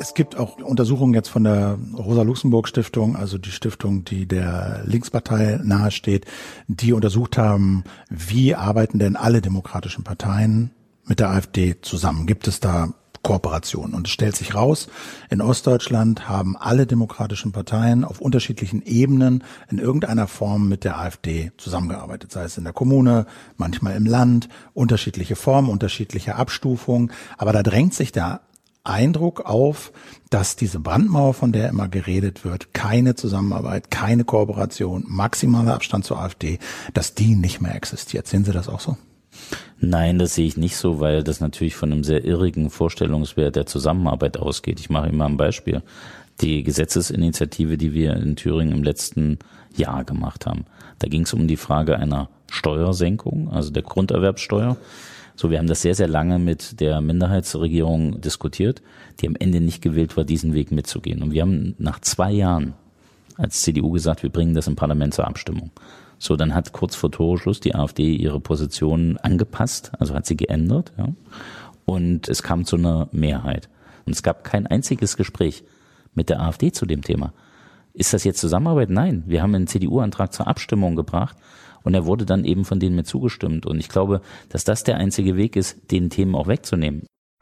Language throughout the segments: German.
Es gibt auch Untersuchungen jetzt von der Rosa-Luxemburg-Stiftung, also die Stiftung, die der Linkspartei nahesteht, die untersucht haben, wie arbeiten denn alle demokratischen Parteien mit der AfD zusammen? Gibt es da Kooperationen? Und es stellt sich raus, in Ostdeutschland haben alle demokratischen Parteien auf unterschiedlichen Ebenen in irgendeiner Form mit der AfD zusammengearbeitet, sei es in der Kommune, manchmal im Land, unterschiedliche Formen, unterschiedliche Abstufungen. Aber da drängt sich der Eindruck auf, dass diese Brandmauer, von der immer geredet wird, keine Zusammenarbeit, keine Kooperation, maximaler Abstand zur AfD, dass die nicht mehr existiert. Sehen Sie das auch so? Nein, das sehe ich nicht so, weil das natürlich von einem sehr irrigen Vorstellungswert der Zusammenarbeit ausgeht. Ich mache Ihnen mal ein Beispiel. Die Gesetzesinitiative, die wir in Thüringen im letzten Jahr gemacht haben, da ging es um die Frage einer Steuersenkung, also der Grunderwerbsteuer. So, wir haben das sehr, sehr lange mit der Minderheitsregierung diskutiert, die am Ende nicht gewillt war, diesen Weg mitzugehen. Und wir haben nach 2 Jahren als CDU gesagt, wir bringen das im Parlament zur Abstimmung. So, dann hat kurz vor Toreschluss die AfD ihre Position angepasst, also hat sie geändert, ja. Und es kam zu einer Mehrheit. Und es gab kein einziges Gespräch mit der AfD zu dem Thema. Ist das jetzt Zusammenarbeit? Nein. Wir haben einen CDU-Antrag zur Abstimmung gebracht. Und er wurde dann eben von denen mit zugestimmt. Und ich glaube, dass das der einzige Weg ist, den Themen auch wegzunehmen.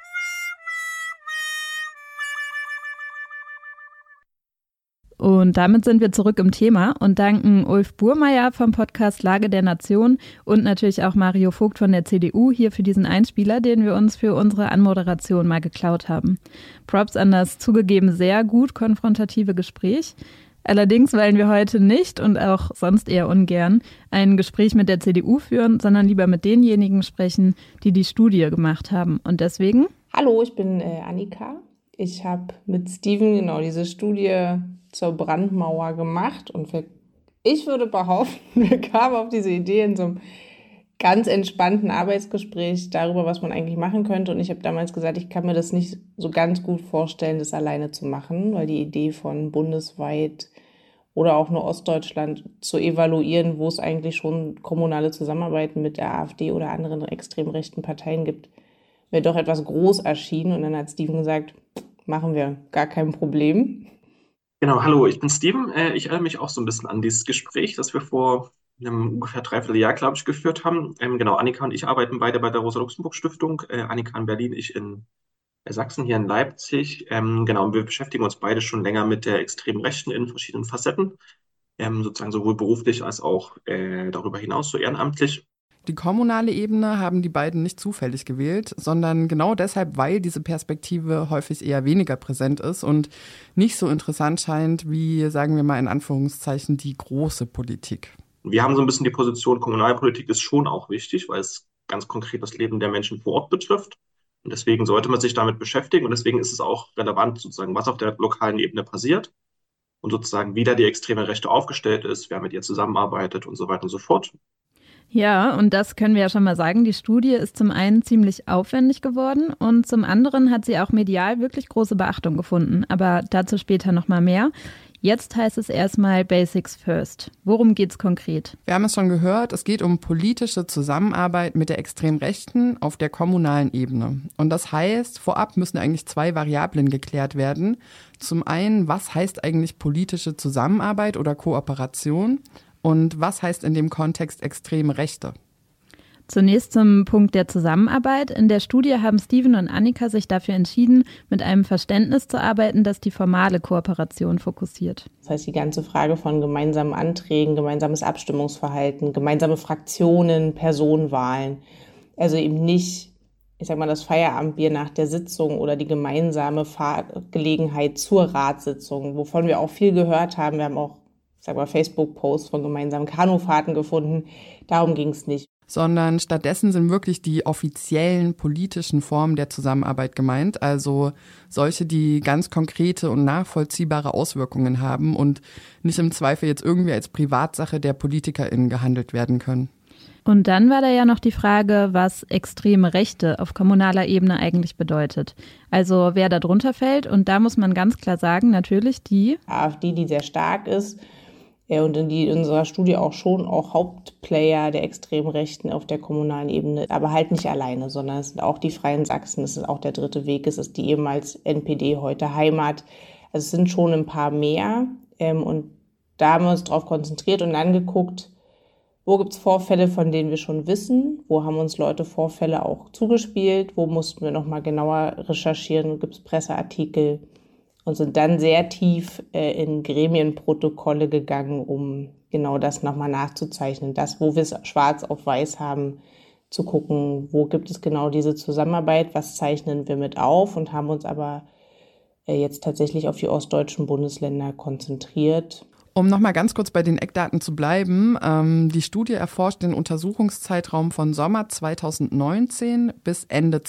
Und damit sind wir zurück im Thema und danken Ulf Burmeier vom Podcast Lage der Nation und natürlich auch Mario Vogt von der CDU hier für diesen Einspieler, den wir uns für unsere Anmoderation mal geklaut haben. Props an das zugegeben sehr gut konfrontative Gespräch. Allerdings wollen wir heute nicht und auch sonst eher ungern ein Gespräch mit der CDU führen, sondern lieber mit denjenigen sprechen, die die Studie gemacht haben. Und deswegen... Hallo, ich bin Annika. Ich habe mit Steven diese Studie zur Brandmauer gemacht und ich würde behaupten, wir kamen auf diese Idee in so einem ganz entspannten Arbeitsgespräch darüber, was man eigentlich machen könnte. Und ich habe damals gesagt, ich kann mir das nicht so ganz gut vorstellen, das alleine zu machen, weil die Idee von bundesweit oder auch nur Ostdeutschland zu evaluieren, wo es eigentlich schon kommunale Zusammenarbeiten mit der AfD oder anderen extrem rechten Parteien gibt, mir doch etwas groß erschienen. Und dann hat Steven gesagt, machen wir, gar kein Problem. Genau, hallo, ich bin Steven. Ich erinnere mich auch so ein bisschen an dieses Gespräch, das wir vor einem ungefähr 3/4 Jahr, glaube ich, geführt haben. Genau, Annika und ich arbeiten beide bei der Rosa-Luxemburg-Stiftung. Annika in Berlin, ich in Sachsen, hier in Leipzig. Genau, und wir beschäftigen uns beide schon länger mit der extremen Rechten in verschiedenen Facetten, sozusagen sowohl beruflich als auch darüber hinaus, so ehrenamtlich. Die kommunale Ebene haben die beiden nicht zufällig gewählt, sondern genau deshalb, weil diese Perspektive häufig eher weniger präsent ist und nicht so interessant scheint wie, sagen wir mal in Anführungszeichen, die große Politik. Wir haben so ein bisschen die Position, Kommunalpolitik ist schon auch wichtig, weil es ganz konkret das Leben der Menschen vor Ort betrifft. Und deswegen sollte man sich damit beschäftigen und deswegen ist es auch relevant, sozusagen, was auf der lokalen Ebene passiert und sozusagen, wie da die extreme Rechte aufgestellt ist, wer mit ihr zusammenarbeitet und so weiter und so fort. Ja, und das können wir ja schon mal sagen. Die Studie ist zum einen ziemlich aufwendig geworden und zum anderen hat sie auch medial wirklich große Beachtung gefunden. Aber dazu später noch mal mehr. Jetzt heißt es erstmal Basics First. Worum geht's konkret? Wir haben es schon gehört, es geht um politische Zusammenarbeit mit der Extremrechten auf der kommunalen Ebene. Und das heißt, vorab müssen eigentlich 2 Variablen geklärt werden. Zum einen, was heißt eigentlich politische Zusammenarbeit oder Kooperation? Und was heißt in dem Kontext extreme Rechte? Zunächst zum Punkt der Zusammenarbeit. In der Studie haben Steven und Annika sich dafür entschieden, mit einem Verständnis zu arbeiten, das die formale Kooperation fokussiert. Das heißt, die ganze Frage von gemeinsamen Anträgen, gemeinsames Abstimmungsverhalten, gemeinsame Fraktionen, Personenwahlen. Also eben nicht, ich sag mal, das Feierabendbier nach der Sitzung oder die gemeinsame Fahrgelegenheit zur Ratssitzung, wovon wir auch viel gehört haben. Wir haben auch, ich sag mal, Facebook-Posts von gemeinsamen Kanufahrten gefunden. Darum ging es nicht. Sondern stattdessen sind wirklich die offiziellen politischen Formen der Zusammenarbeit gemeint, also solche, die ganz konkrete und nachvollziehbare Auswirkungen haben und nicht im Zweifel jetzt irgendwie als Privatsache der PolitikerInnen gehandelt werden können. Und dann war da ja noch die Frage, was extreme Rechte auf kommunaler Ebene eigentlich bedeutet. Also wer da drunter fällt. Und da muss man ganz klar sagen, natürlich die AfD, die sehr stark ist. Und in unserer Studie auch schon auch Hauptplayer der extremen Rechten auf der kommunalen Ebene, aber halt nicht alleine, sondern es sind auch die Freien Sachsen, es ist auch der Dritte Weg, es ist die ehemals NPD, heute Heimat. Also es sind schon ein paar mehr. Und da haben wir uns drauf konzentriert und dann geguckt, wo gibt es Vorfälle, von denen wir schon wissen, wo haben uns Leute Vorfälle auch zugespielt, wo mussten wir nochmal genauer recherchieren, gibt es Presseartikel, und sind dann sehr tief in Gremienprotokolle gegangen, um genau das nochmal nachzuzeichnen. Das, wo wir es schwarz auf weiß haben, zu gucken, wo gibt es genau diese Zusammenarbeit, was zeichnen wir mit auf, und haben uns aber jetzt tatsächlich auf die ostdeutschen Bundesländer konzentriert. Um nochmal ganz kurz bei den Eckdaten zu bleiben, die Studie erforscht den Untersuchungszeitraum von Sommer 2019 bis Ende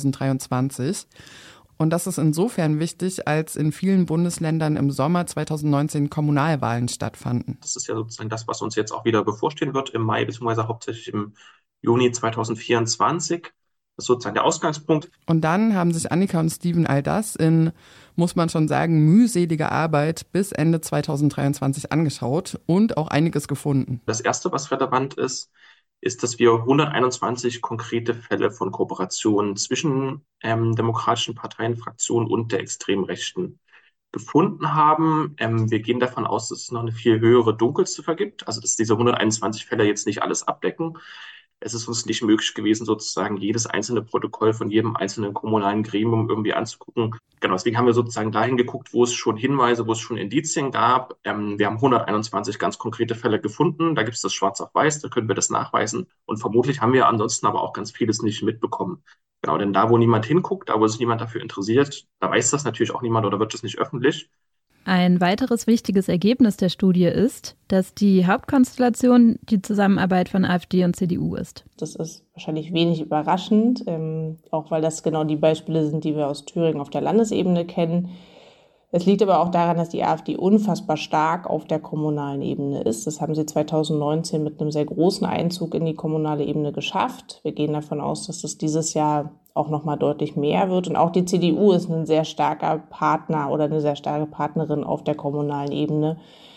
2023. Und das ist insofern wichtig, als in vielen Bundesländern im Sommer 2019 Kommunalwahlen stattfanden. Das ist ja sozusagen das, was uns jetzt auch wieder bevorstehen wird im Mai, beziehungsweise hauptsächlich im Juni 2024. Das ist sozusagen der Ausgangspunkt. Und dann haben sich Annika und Steven all das in, muss man schon sagen, mühseliger Arbeit bis Ende 2023 angeschaut und auch einiges gefunden. Das Erste, was relevant ist, dass wir 121 konkrete Fälle von Kooperationen zwischen demokratischen Parteien, Fraktionen und der extremen Rechten gefunden haben. Wir gehen davon aus, dass es noch eine viel höhere Dunkelziffer gibt, also dass diese 121 Fälle jetzt nicht alles abdecken. Es ist uns nicht möglich gewesen, sozusagen jedes einzelne Protokoll von jedem einzelnen kommunalen Gremium irgendwie anzugucken. Genau, deswegen haben wir sozusagen dahin geguckt, wo es schon Hinweise, wo es schon Indizien gab. Wir haben 121 ganz konkrete Fälle gefunden. Da gibt es das schwarz auf weiß, da können wir das nachweisen. Und vermutlich haben wir ansonsten aber auch ganz vieles nicht mitbekommen. Genau, denn da, wo niemand hinguckt, da, wo sich niemand dafür interessiert, da weiß das natürlich auch niemand oder wird es nicht öffentlich. Ein weiteres wichtiges Ergebnis der Studie ist, dass die Hauptkonstellation die Zusammenarbeit von AfD und CDU ist. Das ist wahrscheinlich wenig überraschend, auch weil das genau die Beispiele sind, die wir aus Thüringen auf der Landesebene kennen. Es liegt aber auch daran, dass die AfD unfassbar stark auf der kommunalen Ebene ist. Das haben sie 2019 mit einem sehr großen Einzug in die kommunale Ebene geschafft. Wir gehen davon aus, dass das dieses Jahr auch nochmal deutlich mehr wird. Und auch die CDU ist ein sehr starker Partner oder eine sehr starke Partnerin auf der kommunalen Ebene.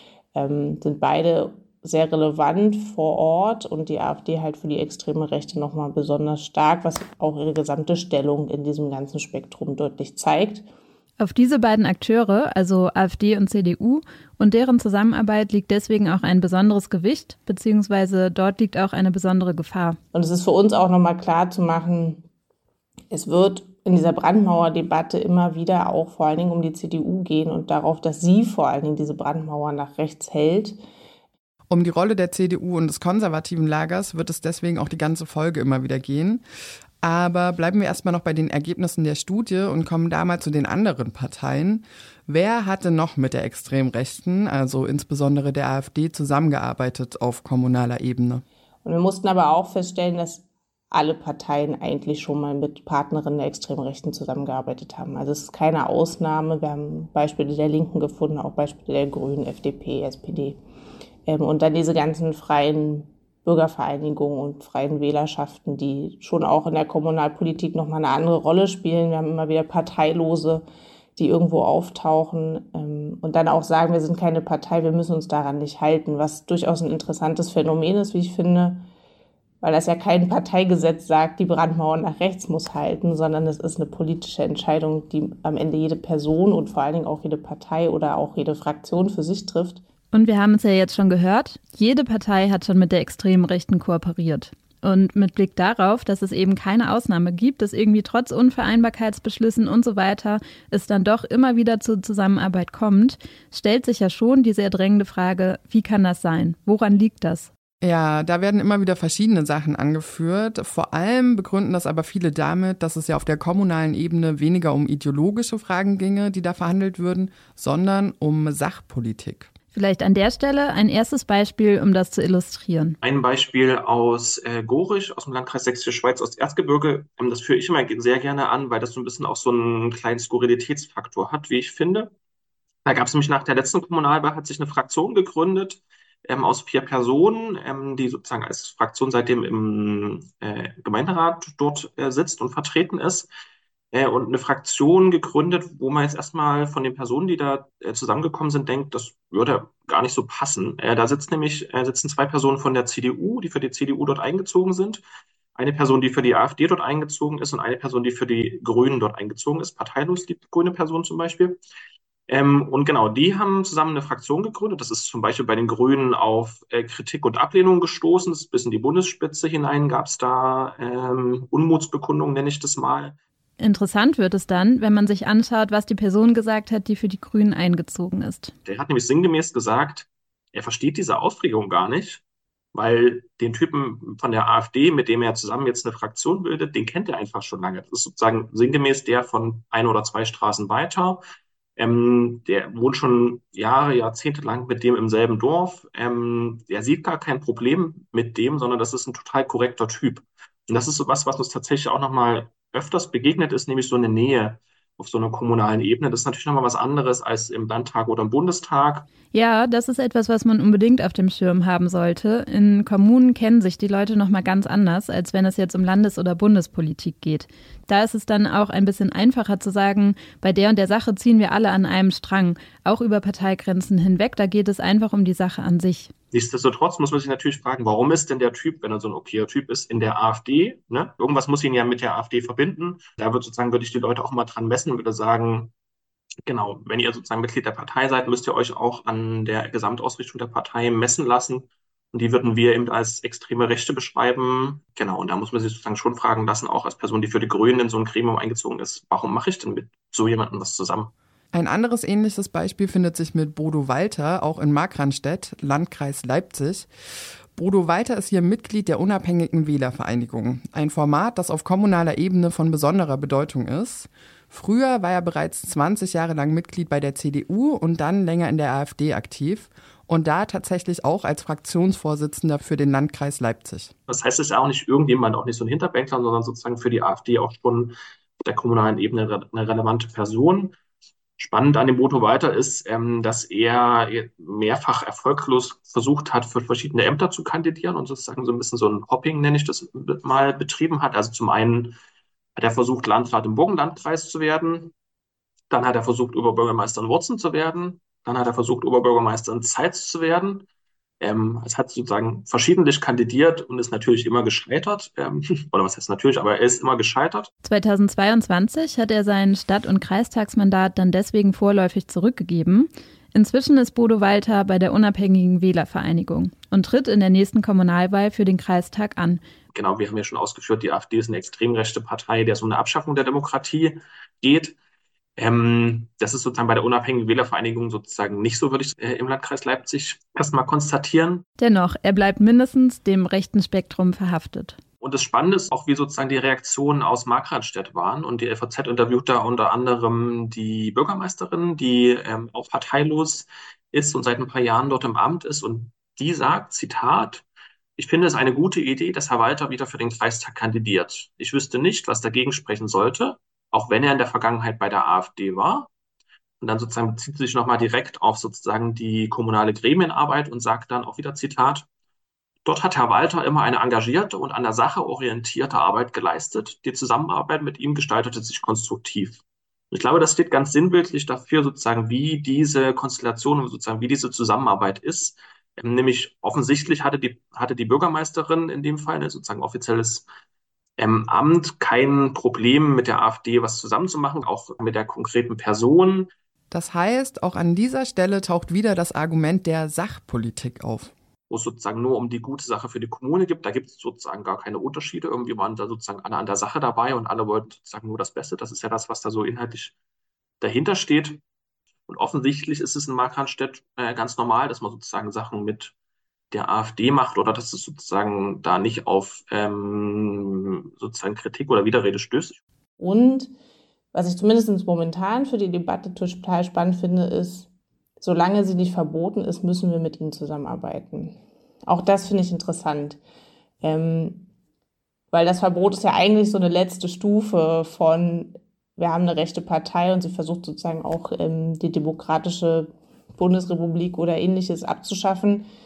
Sind beide sehr relevant vor Ort und die AfD halt für die extreme Rechte nochmal besonders stark, was auch ihre gesamte Stellung in diesem ganzen Spektrum deutlich zeigt. Auf diese beiden Akteure, also AfD und CDU, und deren Zusammenarbeit liegt deswegen auch ein besonderes Gewicht, beziehungsweise dort liegt auch eine besondere Gefahr. Und es ist für uns auch nochmal klar zu machen, es wird in dieser Brandmauerdebatte immer wieder auch vor allen Dingen um die CDU gehen und darauf, dass sie vor allen Dingen diese Brandmauer nach rechts hält. Um die Rolle der CDU und des konservativen Lagers wird es deswegen auch die ganze Folge immer wieder gehen. Aber bleiben wir erstmal noch bei den Ergebnissen der Studie und kommen da mal zu den anderen Parteien. Wer hatte noch mit der Extremrechten, also insbesondere der AfD, zusammengearbeitet auf kommunaler Ebene? Und wir mussten aber auch feststellen, dass alle Parteien eigentlich schon mal mit Partnerinnen der Extremrechten zusammengearbeitet haben. Also es ist keine Ausnahme. Wir haben Beispiele der Linken gefunden, auch Beispiele der Grünen, FDP, SPD. Und dann diese ganzen freien Bürgervereinigungen und freien Wählerschaften, die schon auch in der Kommunalpolitik nochmal eine andere Rolle spielen. Wir haben immer wieder Parteilose, die irgendwo auftauchen und dann auch sagen, wir sind keine Partei, wir müssen uns daran nicht halten, was durchaus ein interessantes Phänomen ist, wie ich finde, weil das ja kein Parteigesetz sagt, die Brandmauer nach rechts muss halten, sondern es ist eine politische Entscheidung, die am Ende jede Person und vor allen Dingen auch jede Partei oder auch jede Fraktion für sich trifft. Und wir haben es ja jetzt schon gehört, jede Partei hat schon mit der extremen Rechten kooperiert. Und mit Blick darauf, dass es eben keine Ausnahme gibt, dass irgendwie trotz Unvereinbarkeitsbeschlüssen und so weiter es dann doch immer wieder zur Zusammenarbeit kommt, stellt sich ja schon die sehr drängende Frage, wie kann das sein? Woran liegt das? Ja, da werden immer wieder verschiedene Sachen angeführt. Vor allem begründen das aber viele damit, dass es ja auf der kommunalen Ebene weniger um ideologische Fragen ginge, die da verhandelt würden, sondern um Sachpolitik. Vielleicht an der Stelle ein erstes Beispiel, um das zu illustrieren. Ein Beispiel aus Gorisch, aus dem Landkreis Sächsische Schweiz, aus Erzgebirge. Das führe ich immer sehr gerne an, weil das so ein bisschen auch so einen kleinen Skurrilitätsfaktor hat, wie ich finde. Da gab es nämlich nach der letzten Kommunalwahl, hat sich eine Fraktion gegründet, aus 4 Personen, die sozusagen als Fraktion seitdem im Gemeinderat dort sitzt und vertreten ist. und eine Fraktion gegründet, wo man jetzt erstmal von den Personen, die da zusammengekommen sind, denkt, das würde gar nicht so passen. Da sitzen zwei Personen von der CDU, die für die CDU dort eingezogen sind, eine Person, die für die AfD dort eingezogen ist und eine Person, die für die Grünen dort eingezogen ist, parteilos die grüne Person zum Beispiel. Und genau, die haben zusammen eine Fraktion gegründet. Das ist zum Beispiel bei den Grünen auf Kritik und Ablehnung gestoßen. Bis in die Bundesspitze hinein gab es da Unmutsbekundungen, nenne ich das mal. Interessant wird es dann, wenn man sich anschaut, was die Person gesagt hat, die für die Grünen eingezogen ist. Der hat nämlich sinngemäß gesagt, er versteht diese Aufregung gar nicht, weil den Typen von der AfD, mit dem er zusammen jetzt eine Fraktion bildet, den kennt er einfach schon lange. Das ist sozusagen sinngemäß der von 1 oder 2 Straßen weiter. Der wohnt schon Jahre, Jahrzehnte lang mit dem im selben Dorf. Der sieht gar kein Problem mit dem, sondern das ist ein total korrekter Typ. Und das ist so was uns tatsächlich auch nochmal öfters begegnet ist, nämlich so eine Nähe auf so einer kommunalen Ebene. Das ist natürlich nochmal was anderes als im Landtag oder im Bundestag. Ja, das ist etwas, was man unbedingt auf dem Schirm haben sollte. In Kommunen kennen sich die Leute nochmal ganz anders, als wenn es jetzt um Landes- oder Bundespolitik geht. Da ist es dann auch ein bisschen einfacher zu sagen, bei der und der Sache ziehen wir alle an einem Strang, auch über Parteigrenzen hinweg. Da geht es einfach um die Sache an sich. Nichtsdestotrotz muss man sich natürlich fragen, warum ist denn der Typ, wenn er so ein okayer Typ ist, in der AfD? Ne? Irgendwas muss ihn ja mit der AfD verbinden. Da würde ich die Leute auch mal dran messen und würde sagen, genau, wenn ihr sozusagen Mitglied der Partei seid, müsst ihr euch auch an der Gesamtausrichtung der Partei messen lassen. Und die würden wir eben als extreme Rechte beschreiben. Genau, und da muss man sich sozusagen schon fragen lassen, auch als Person, die für die Grünen in so ein Gremium eingezogen ist, warum mache ich denn mit so jemandem was zusammen? Ein anderes ähnliches Beispiel findet sich mit Bodo Walter, auch in Markranstädt, Landkreis Leipzig. Bodo Walter ist hier Mitglied der Unabhängigen Wählervereinigung, ein Format, das auf kommunaler Ebene von besonderer Bedeutung ist. Früher war er bereits 20 Jahre lang Mitglied bei der CDU und dann länger in der AfD aktiv und da tatsächlich auch als Fraktionsvorsitzender für den Landkreis Leipzig. Das heißt, es ist ja auch nicht irgendjemand, auch nicht so ein Hinterbänkler, sondern sozusagen für die AfD auch schon auf der kommunalen Ebene eine relevante Person. Spannend an dem Bodo Walter ist, dass er mehrfach erfolglos versucht hat, für verschiedene Ämter zu kandidieren und sozusagen so ein bisschen so ein Hopping, nenne ich das mal, betrieben hat. Also zum einen hat er versucht, Landrat im Burgenlandkreis zu werden. Dann hat er versucht, Oberbürgermeister in Wurzen zu werden. Dann hat er versucht, Oberbürgermeister in Zeitz zu werden. Es hat sozusagen verschiedentlich kandidiert und ist natürlich immer gescheitert. Oder was heißt natürlich, aber er ist immer gescheitert. 2022 hat er sein Stadt- und Kreistagsmandat dann deswegen vorläufig zurückgegeben. Inzwischen ist Bodo Walter bei der Unabhängigen Wählervereinigung und tritt in der nächsten Kommunalwahl für den Kreistag an. Genau, wir haben ja schon ausgeführt, die AfD ist eine extrem rechte Partei, der so eine Abschaffung der Demokratie geht. Das ist sozusagen bei der Unabhängigen Wählervereinigung sozusagen nicht so, würde ich im Landkreis Leipzig erstmal konstatieren. Dennoch, er bleibt mindestens dem rechten Spektrum verhaftet. Und das Spannende ist auch, wie sozusagen die Reaktionen aus Markranstädt waren. Und die FAZ interviewt da unter anderem die Bürgermeisterin, die auch parteilos ist und seit ein paar Jahren dort im Amt ist. Und die sagt, Zitat, ich finde es eine gute Idee, dass Herr Walter wieder für den Kreistag kandidiert. Ich wüsste nicht, was dagegen sprechen sollte, auch wenn er in der Vergangenheit bei der AfD war. Und dann sozusagen bezieht sich nochmal direkt auf sozusagen die kommunale Gremienarbeit und sagt dann auch wieder Zitat, dort hat Herr Walter immer eine engagierte und an der Sache orientierte Arbeit geleistet. Die Zusammenarbeit mit ihm gestaltete sich konstruktiv. Ich glaube, das steht ganz sinnbildlich dafür, sozusagen, wie diese Konstellation, sozusagen, wie diese Zusammenarbeit ist. Nämlich offensichtlich hatte die Bürgermeisterin in dem Fall, sozusagen offizielles Amt, kein Problem mit der AfD was zusammenzumachen, auch mit der konkreten Person. Das heißt, auch an dieser Stelle taucht wieder das Argument der Sachpolitik auf. Wo es sozusagen nur um die gute Sache für die Kommune gibt. Da gibt es sozusagen gar keine Unterschiede. Irgendwie waren da sozusagen alle an der Sache dabei und alle wollten sozusagen nur das Beste. Das ist ja das, was da so inhaltlich dahinter steht. Und offensichtlich ist es in Markranstädt ganz normal, dass man sozusagen Sachen mit der AfD macht oder dass es sozusagen da nicht auf sozusagen Kritik oder Widerrede stößt. Und was ich zumindest momentan für die Debatte total spannend finde, ist, solange sie nicht verboten ist, müssen wir mit ihnen zusammenarbeiten. Auch das finde ich interessant, weil das Verbot ist ja eigentlich so eine letzte Stufe von, wir haben eine rechte Partei und sie versucht sozusagen auch die demokratische Bundesrepublik oder Ähnliches abzuschaffen.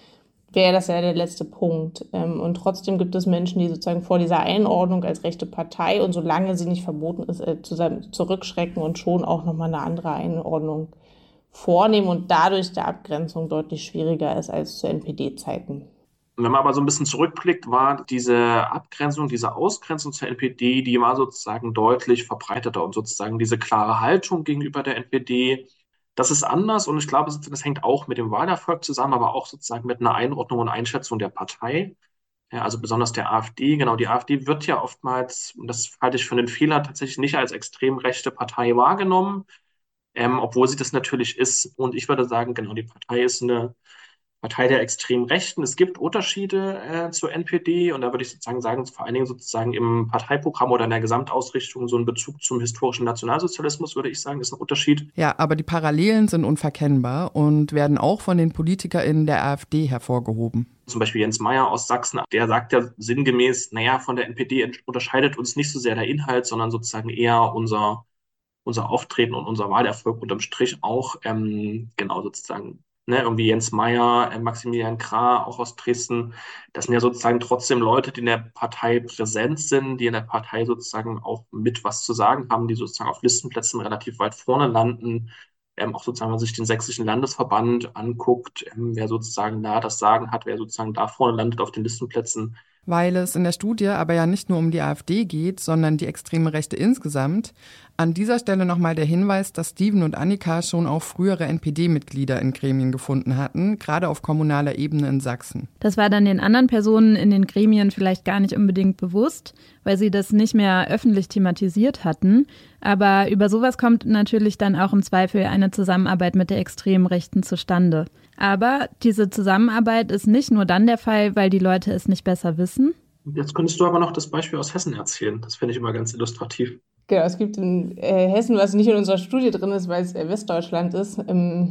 wäre das ja der letzte Punkt. Und trotzdem gibt es Menschen, die sozusagen vor dieser Einordnung als rechte Partei und solange sie nicht verboten ist, zurückschrecken und schon auch nochmal eine andere Einordnung vornehmen und dadurch der Abgrenzung deutlich schwieriger ist als zu NPD-Zeiten. Wenn man aber so ein bisschen zurückblickt, war diese Abgrenzung, diese Ausgrenzung zur NPD, die war sozusagen deutlich verbreiteter und sozusagen diese klare Haltung gegenüber der NPD, das ist anders und ich glaube, das hängt auch mit dem Wahlerfolg zusammen, aber auch sozusagen mit einer Einordnung und Einschätzung der Partei, ja, also besonders der AfD. Genau, die AfD wird ja oftmals, und das halte ich für einen Fehler, tatsächlich nicht als extrem rechte Partei wahrgenommen, obwohl sie das natürlich ist. Und ich würde sagen, genau, die Partei ist eine Partei der extremen Rechten. Es gibt Unterschiede zur NPD und da würde ich sozusagen sagen, vor allen Dingen sozusagen im Parteiprogramm oder in der Gesamtausrichtung so ein Bezug zum historischen Nationalsozialismus, würde ich sagen, ist ein Unterschied. Ja, aber die Parallelen sind unverkennbar und werden auch von den PolitikerInnen der AfD hervorgehoben. Zum Beispiel Jens Meyer aus Sachsen, der sagt ja sinngemäß, naja, von der NPD unterscheidet uns nicht so sehr der Inhalt, sondern sozusagen eher unser Auftreten und unser Wahlerfolg unterm Strich auch, genau sozusagen, ne, irgendwie Jens Meyer, Maximilian Krah, auch aus Dresden, das sind ja sozusagen trotzdem Leute, die in der Partei präsent sind, die in der Partei sozusagen auch mit was zu sagen haben, die sozusagen auf Listenplätzen relativ weit vorne landen, auch sozusagen, wenn man sich den sächsischen Landesverband anguckt, wer sozusagen da das Sagen hat, wer sozusagen da vorne landet auf den Listenplätzen. Weil es in der Studie aber ja nicht nur um die AfD geht, sondern die extreme Rechte insgesamt. An dieser Stelle nochmal der Hinweis, dass Steven und Annika schon auch frühere NPD-Mitglieder in Gremien gefunden hatten, gerade auf kommunaler Ebene in Sachsen. Das war dann den anderen Personen in den Gremien vielleicht gar nicht unbedingt bewusst, weil sie das nicht mehr öffentlich thematisiert hatten. Aber über sowas kommt natürlich dann auch im Zweifel eine Zusammenarbeit mit der extremen Rechten zustande. Aber diese Zusammenarbeit ist nicht nur dann der Fall, weil die Leute es nicht besser wissen. Jetzt könntest du aber noch das Beispiel aus Hessen erzählen. Das finde ich immer ganz illustrativ. Genau, es gibt in Hessen, was nicht in unserer Studie drin ist, weil es Westdeutschland ist,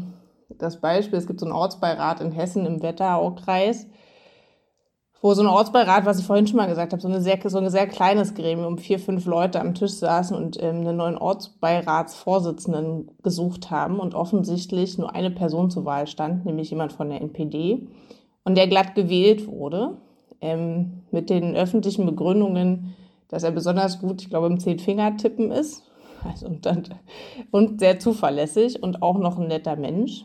das Beispiel, es gibt so einen Ortsbeirat in Hessen im Wetteraukreis, wo so ein Ortsbeirat, was ich vorhin schon mal gesagt habe, so ein sehr kleines Gremium, 4, 5 Leute am Tisch saßen und einen neuen Ortsbeiratsvorsitzenden gesucht haben und offensichtlich nur eine Person zur Wahl stand, nämlich jemand von der NPD und der glatt gewählt wurde, mit den öffentlichen Begründungen, dass er besonders gut, ich glaube, im 10-Finger-Tippen ist und sehr zuverlässig und auch noch ein netter Mensch.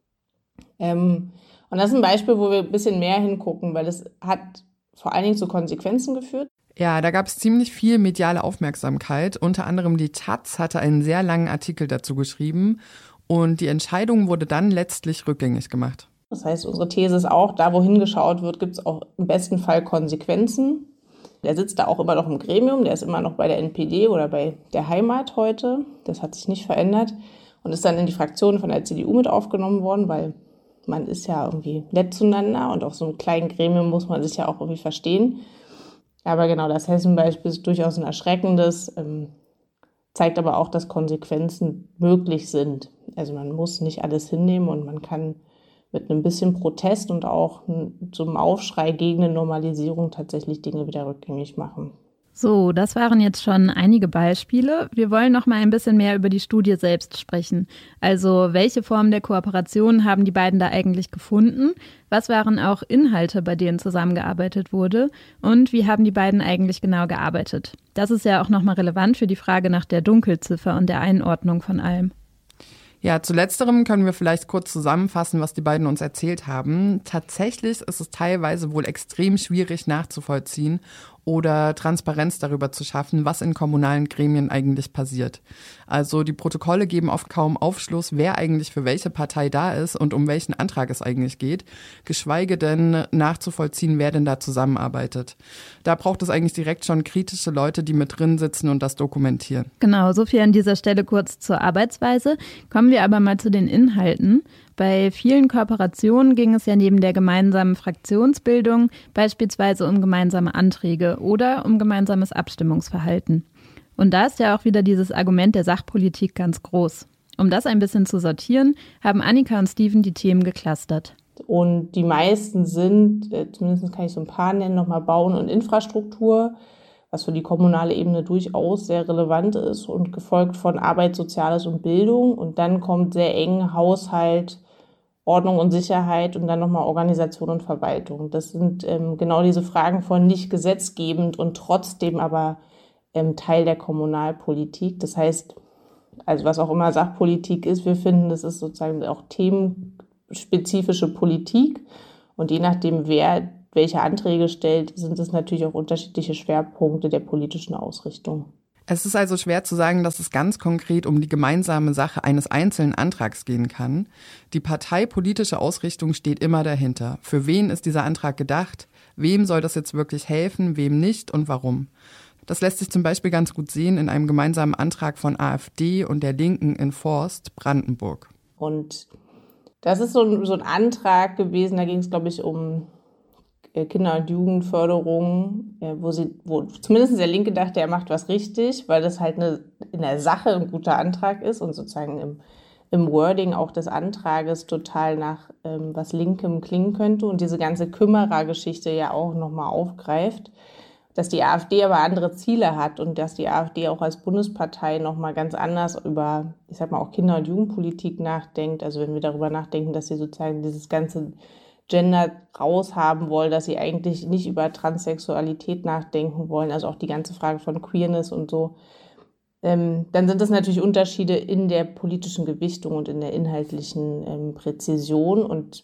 Und das ist ein Beispiel, wo wir ein bisschen mehr hingucken, weil es hat vor allen Dingen zu Konsequenzen geführt. Ja, da gab es ziemlich viel mediale Aufmerksamkeit. Unter anderem die Taz hatte einen sehr langen Artikel dazu geschrieben und die Entscheidung wurde dann letztlich rückgängig gemacht. Das heißt, unsere These ist auch, da wo hingeschaut wird, gibt es auch im besten Fall Konsequenzen. Der sitzt da auch immer noch im Gremium, der ist immer noch bei der NPD oder bei der Heimat heute. Das hat sich nicht verändert und ist dann in die Fraktion von der CDU mit aufgenommen worden, weil man ist ja irgendwie nett zueinander und auf so einem kleinen Gremium muss man sich ja auch irgendwie verstehen. Aber genau, das Hessen-Beispiel ist durchaus ein erschreckendes, zeigt aber auch, dass Konsequenzen möglich sind. Also man muss nicht alles hinnehmen und man kann mit einem bisschen Protest und auch so einem Aufschrei gegen eine Normalisierung tatsächlich Dinge wieder rückgängig machen. So, das waren jetzt schon einige Beispiele. Wir wollen noch mal ein bisschen mehr über die Studie selbst sprechen. Also, welche Formen der Kooperation haben die beiden da eigentlich gefunden? Was waren auch Inhalte, bei denen zusammengearbeitet wurde? Und wie haben die beiden eigentlich genau gearbeitet? Das ist ja auch noch mal relevant für die Frage nach der Dunkelziffer und der Einordnung von allem. Ja, zu letzterem können wir vielleicht kurz zusammenfassen, was die beiden uns erzählt haben. Tatsächlich ist es teilweise wohl extrem schwierig nachzuvollziehen oder Transparenz darüber zu schaffen, was in kommunalen Gremien eigentlich passiert. Also die Protokolle geben oft kaum Aufschluss, wer eigentlich für welche Partei da ist und um welchen Antrag es eigentlich geht, geschweige denn nachzuvollziehen, wer denn da zusammenarbeitet. Da braucht es eigentlich direkt schon kritische Leute, die mit drin sitzen und das dokumentieren. Genau, so viel an dieser Stelle kurz zur Arbeitsweise. Kommen wir aber mal zu den Inhalten. Bei vielen Kooperationen ging es ja neben der gemeinsamen Fraktionsbildung beispielsweise um gemeinsame Anträge oder um gemeinsames Abstimmungsverhalten. Und da ist ja auch wieder dieses Argument der Sachpolitik ganz groß. Um das ein bisschen zu sortieren, haben Annika und Steven die Themen geclustert. Und die meisten sind, zumindest kann ich so ein paar nennen, nochmal Bauen und Infrastruktur, was für die kommunale Ebene durchaus sehr relevant ist und gefolgt von Arbeit, Soziales und Bildung. Und dann kommt sehr eng Haushalt Ordnung und Sicherheit und dann nochmal Organisation und Verwaltung. Das sind genau diese Fragen von nicht gesetzgebend und trotzdem aber Teil der Kommunalpolitik. Das heißt, also was auch immer Sachpolitik ist, wir finden, das ist sozusagen auch themenspezifische Politik. Und je nachdem, wer welche Anträge stellt, sind es natürlich auch unterschiedliche Schwerpunkte der politischen Ausrichtung. Es ist also schwer zu sagen, dass es ganz konkret um die gemeinsame Sache eines einzelnen Antrags gehen kann. Die parteipolitische Ausrichtung steht immer dahinter. Für wen ist dieser Antrag gedacht? Wem soll das jetzt wirklich helfen, wem nicht und warum? Das lässt sich zum Beispiel ganz gut sehen in einem gemeinsamen Antrag von AfD und der Linken in Forst, Brandenburg. Und das ist so ein Antrag gewesen, da ging es, glaube ich, um Kinder- und Jugendförderung, wo zumindest der Linke dachte, er macht was richtig, weil das halt in der Sache ein guter Antrag ist und sozusagen im Wording auch des Antrages total nach was Linkem klingen könnte und diese ganze Kümmerergeschichte ja auch nochmal aufgreift, dass die AfD aber andere Ziele hat und dass die AfD auch als Bundespartei nochmal ganz anders über, ich sag mal, auch Kinder- und Jugendpolitik nachdenkt. Also wenn wir darüber nachdenken, dass sie sozusagen dieses ganze Gender raushaben wollen, dass sie eigentlich nicht über Transsexualität nachdenken wollen, also auch die ganze Frage von Queerness und so, dann sind das natürlich Unterschiede in der politischen Gewichtung und in der inhaltlichen Präzision. Und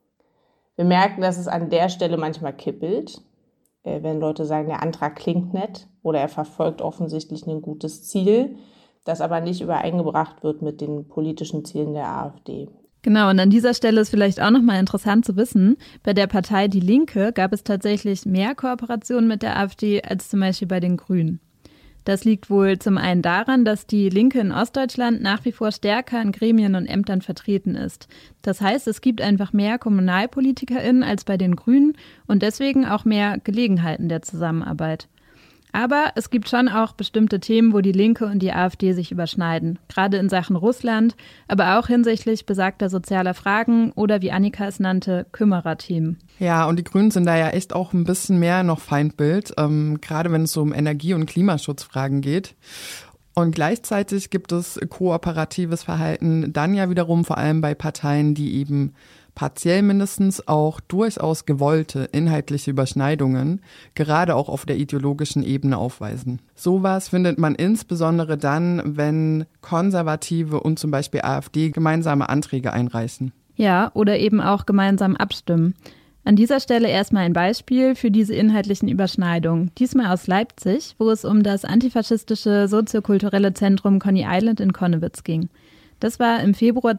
wir merken, dass es an der Stelle manchmal kippelt, wenn Leute sagen, der Antrag klingt nett oder er verfolgt offensichtlich ein gutes Ziel, das aber nicht übereingebracht wird mit den politischen Zielen der AfD. Genau, und an dieser Stelle ist vielleicht auch nochmal interessant zu wissen, bei der Partei Die Linke gab es tatsächlich mehr Kooperationen mit der AfD als zum Beispiel bei den Grünen. Das liegt wohl zum einen daran, dass die Linke in Ostdeutschland nach wie vor stärker in Gremien und Ämtern vertreten ist. Das heißt, es gibt einfach mehr KommunalpolitikerInnen als bei den Grünen und deswegen auch mehr Gelegenheiten der Zusammenarbeit. Aber es gibt schon auch bestimmte Themen, wo die Linke und die AfD sich überschneiden. Gerade in Sachen Russland, aber auch hinsichtlich besagter sozialer Fragen oder, wie Annika es nannte, Kümmererthemen. Ja, und die Grünen sind da ja echt auch ein bisschen mehr noch Feindbild, gerade wenn es so um Energie- und Klimaschutzfragen geht. Und gleichzeitig gibt es kooperatives Verhalten dann ja wiederum vor allem bei Parteien, die eben partiell mindestens auch durchaus gewollte inhaltliche Überschneidungen, gerade auch auf der ideologischen Ebene aufweisen. Sowas findet man insbesondere dann, wenn Konservative und zum Beispiel AfD gemeinsame Anträge einreichen. Ja, oder eben auch gemeinsam abstimmen. An dieser Stelle erstmal ein Beispiel für diese inhaltlichen Überschneidungen. Diesmal aus Leipzig, wo es um das antifaschistische soziokulturelle Zentrum Coney Island in Connewitz ging. Das war im Februar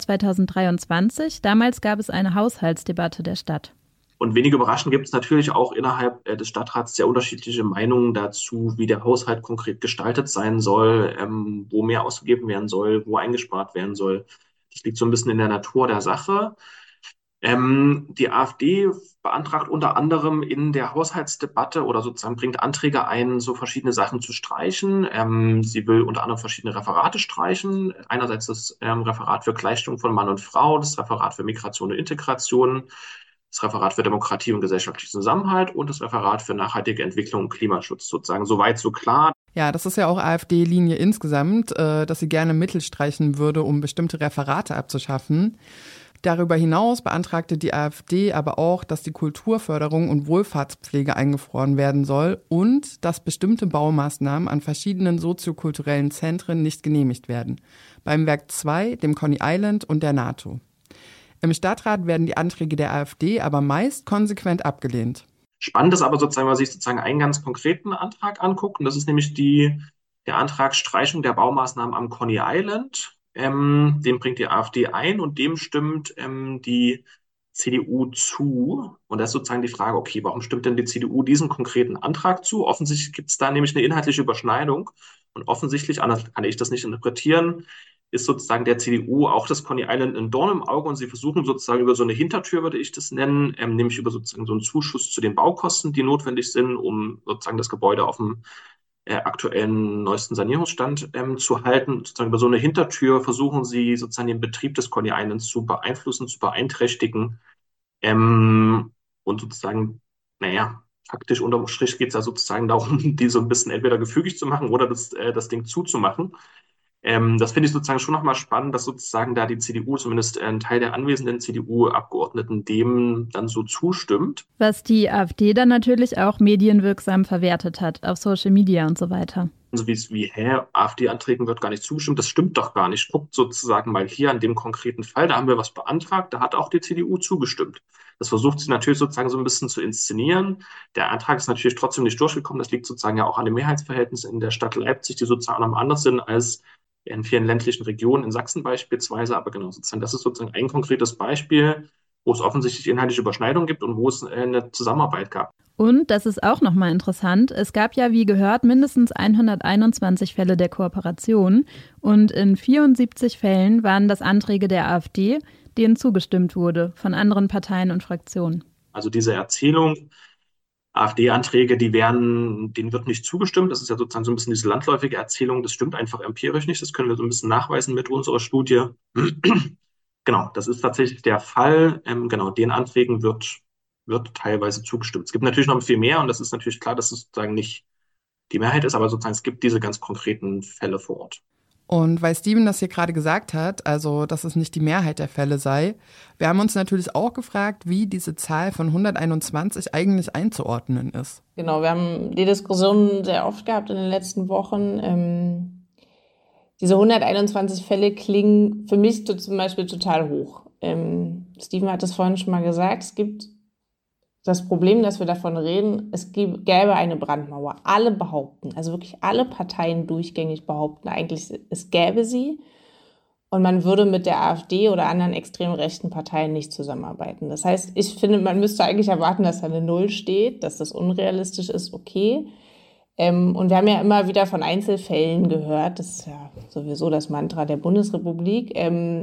2023. Damals gab es eine Haushaltsdebatte der Stadt. Und wenig überraschend gibt es natürlich auch innerhalb des Stadtrats sehr unterschiedliche Meinungen dazu, wie der Haushalt konkret gestaltet sein soll, wo mehr ausgegeben werden soll, wo eingespart werden soll. Das liegt so ein bisschen in der Natur der Sache. Die AfD beantragt unter anderem in der Haushaltsdebatte oder sozusagen bringt Anträge ein, so verschiedene Sachen zu streichen. Sie will unter anderem verschiedene Referate streichen. Einerseits das Referat für Gleichstellung von Mann und Frau, das Referat für Migration und Integration, das Referat für Demokratie und gesellschaftlichen Zusammenhalt und das Referat für nachhaltige Entwicklung und Klimaschutz sozusagen. Soweit so klar. Ja, das ist ja auch AfD-Linie insgesamt, dass sie gerne Mittel streichen würde, um bestimmte Referate abzuschaffen. Darüber hinaus beantragte die AfD aber auch, dass die Kulturförderung und Wohlfahrtspflege eingefroren werden soll und dass bestimmte Baumaßnahmen an verschiedenen soziokulturellen Zentren nicht genehmigt werden. Beim Werk 2, dem Coney Island und der NATO. Im Stadtrat werden die Anträge der AfD aber meist konsequent abgelehnt. Spannend ist aber sozusagen, wenn man sich sozusagen einen ganz konkreten Antrag anguckt, und das ist nämlich der Antrag Streichung der Baumaßnahmen am Coney Island. Den bringt die AfD ein und dem stimmt die CDU zu. Und das ist sozusagen die Frage, okay, warum stimmt denn die CDU diesen konkreten Antrag zu? Offensichtlich gibt es da nämlich eine inhaltliche Überschneidung. Und offensichtlich, anders kann ich das nicht interpretieren, ist sozusagen der CDU auch das Coney Island ein Dorn im Auge und sie versuchen sozusagen über so eine Hintertür, würde ich das nennen, nämlich über sozusagen so einen Zuschuss zu den Baukosten, die notwendig sind, um sozusagen das Gebäude auf dem aktuellen neuesten Sanierungsstand zu halten. Sozusagen über so eine Hintertür versuchen sie sozusagen den Betrieb des Coney Islands zu beeinflussen, zu beeinträchtigen und sozusagen, naja, faktisch unterm Strich geht es ja sozusagen darum, die so ein bisschen entweder gefügig zu machen oder das Ding zuzumachen. Das finde ich sozusagen schon nochmal spannend, dass sozusagen da die CDU, zumindest ein Teil der anwesenden CDU-Abgeordneten, dem dann so zustimmt. Was die AfD dann natürlich auch medienwirksam verwertet hat, auf Social Media und so weiter. So AfD-Anträgen wird gar nicht zugestimmt, das stimmt doch gar nicht. Guckt sozusagen mal hier an dem konkreten Fall, da haben wir was beantragt, da hat auch die CDU zugestimmt. Das versucht sie natürlich sozusagen so ein bisschen zu inszenieren. Der Antrag ist natürlich trotzdem nicht durchgekommen. Das liegt sozusagen ja auch an den Mehrheitsverhältnissen in der Stadt Leipzig, die sozusagen noch anders sind als in vielen ländlichen Regionen, in Sachsen beispielsweise. Aber genau, sozusagen, das ist sozusagen ein konkretes Beispiel, wo es offensichtlich inhaltliche Überschneidungen gibt und wo es eine Zusammenarbeit gab. Und, das ist auch nochmal interessant, es gab ja, wie gehört, mindestens 121 Fälle der Kooperation und in 74 Fällen waren das Anträge der AfD, denen zugestimmt wurde von anderen Parteien und Fraktionen. Also diese Erzählung, AfD-Anträge, denen wird nicht zugestimmt. Das ist ja sozusagen so ein bisschen diese landläufige Erzählung. Das stimmt einfach empirisch nicht. Das können wir so ein bisschen nachweisen mit unserer Studie. Genau, das ist tatsächlich der Fall. Genau, den Anträgen wird teilweise zugestimmt. Es gibt natürlich noch viel mehr und das ist natürlich klar, dass es sozusagen nicht die Mehrheit ist, aber sozusagen es gibt diese ganz konkreten Fälle vor Ort. Und weil Steven das hier gerade gesagt hat, also dass es nicht die Mehrheit der Fälle sei, wir haben uns natürlich auch gefragt, wie diese Zahl von 121 eigentlich einzuordnen ist. Genau, wir haben die Diskussion sehr oft gehabt in den letzten Wochen. Diese 121 Fälle klingen für mich zum Beispiel total hoch. Steven hat es vorhin schon mal gesagt, es gibt das Problem, dass wir davon reden, es gäbe eine Brandmauer. Alle behaupten, also wirklich alle Parteien durchgängig behaupten eigentlich, es gäbe sie. Und man würde mit der AfD oder anderen extrem rechten Parteien nicht zusammenarbeiten. Das heißt, ich finde, man müsste eigentlich erwarten, dass da eine Null steht, dass das unrealistisch ist, okay. Und wir haben ja immer wieder von Einzelfällen gehört. Das ist ja sowieso das Mantra der Bundesrepublik.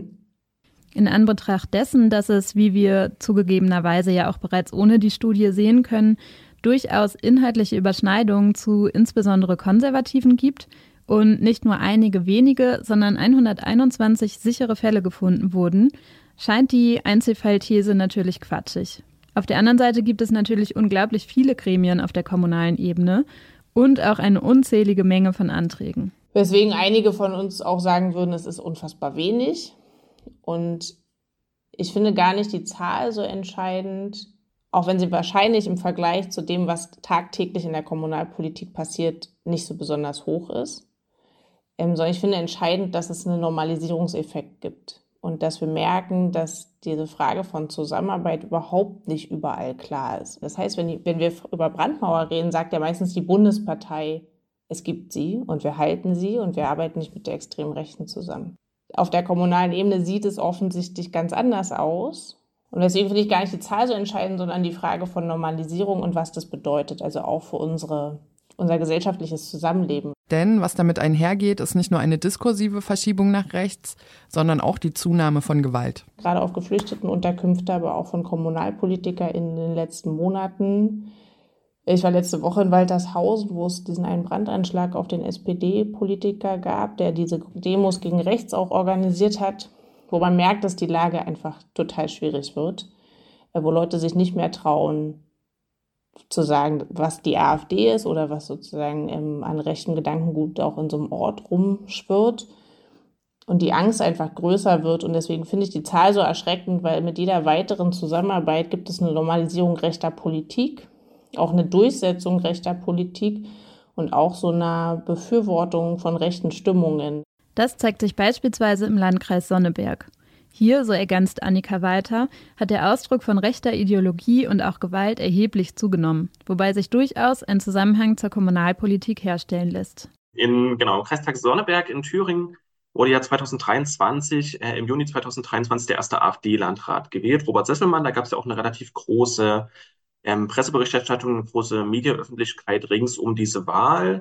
In Anbetracht dessen, dass es, wie wir zugegebenerweise ja auch bereits ohne die Studie sehen können, durchaus inhaltliche Überschneidungen zu insbesondere Konservativen gibt und nicht nur einige wenige, sondern 121 sichere Fälle gefunden wurden, scheint die Einzelfallthese natürlich quatschig. Auf der anderen Seite gibt es natürlich unglaublich viele Gremien auf der kommunalen Ebene und auch eine unzählige Menge von Anträgen. Weswegen einige von uns auch sagen würden, es ist unfassbar wenig. Und ich finde gar nicht die Zahl so entscheidend, auch wenn sie wahrscheinlich im Vergleich zu dem, was tagtäglich in der Kommunalpolitik passiert, nicht so besonders hoch ist. Sondern ich finde entscheidend, dass es einen Normalisierungseffekt gibt und dass wir merken, dass diese Frage von Zusammenarbeit überhaupt nicht überall klar ist. Das heißt, wenn wir über Brandmauer reden, sagt ja meistens die Bundespartei, es gibt sie und wir halten sie und wir arbeiten nicht mit der extremen Rechten zusammen. Auf der kommunalen Ebene sieht es offensichtlich ganz anders aus. Und deswegen finde ich gar nicht die Zahl so entscheidend, sondern die Frage von Normalisierung und was das bedeutet, also auch für unser gesellschaftliches Zusammenleben. Denn was damit einhergeht, ist nicht nur eine diskursive Verschiebung nach rechts, sondern auch die Zunahme von Gewalt. Gerade auf Geflüchtetenunterkünfte, aber auch von KommunalpolitikerInnen in den letzten Monaten. Ich war letzte Woche in Waltershausen, wo es diesen einen Brandanschlag auf den SPD-Politiker gab, der diese Demos gegen rechts auch organisiert hat, wo man merkt, dass die Lage einfach total schwierig wird, wo Leute sich nicht mehr trauen, zu sagen, was die AfD ist oder was sozusagen an rechtem Gedankengut auch in so einem Ort rumschwirrt und die Angst einfach größer wird. Und deswegen finde ich die Zahl so erschreckend, weil mit jeder weiteren Zusammenarbeit gibt es eine Normalisierung rechter Politik, auch eine Durchsetzung rechter Politik und auch so eine Befürwortung von rechten Stimmungen. Das zeigt sich beispielsweise im Landkreis Sonneberg. Hier, so ergänzt Annika weiter, hat der Ausdruck von rechter Ideologie und auch Gewalt erheblich zugenommen, wobei sich durchaus ein Zusammenhang zur Kommunalpolitik herstellen lässt. Im Kreistag Sonneberg in Thüringen wurde ja 2023, im Juni 2023 der erste AfD-Landrat gewählt, Robert Sesselmann. Da gab es ja auch eine relativ große Presseberichterstattung, eine große Medienöffentlichkeit rings um diese Wahl.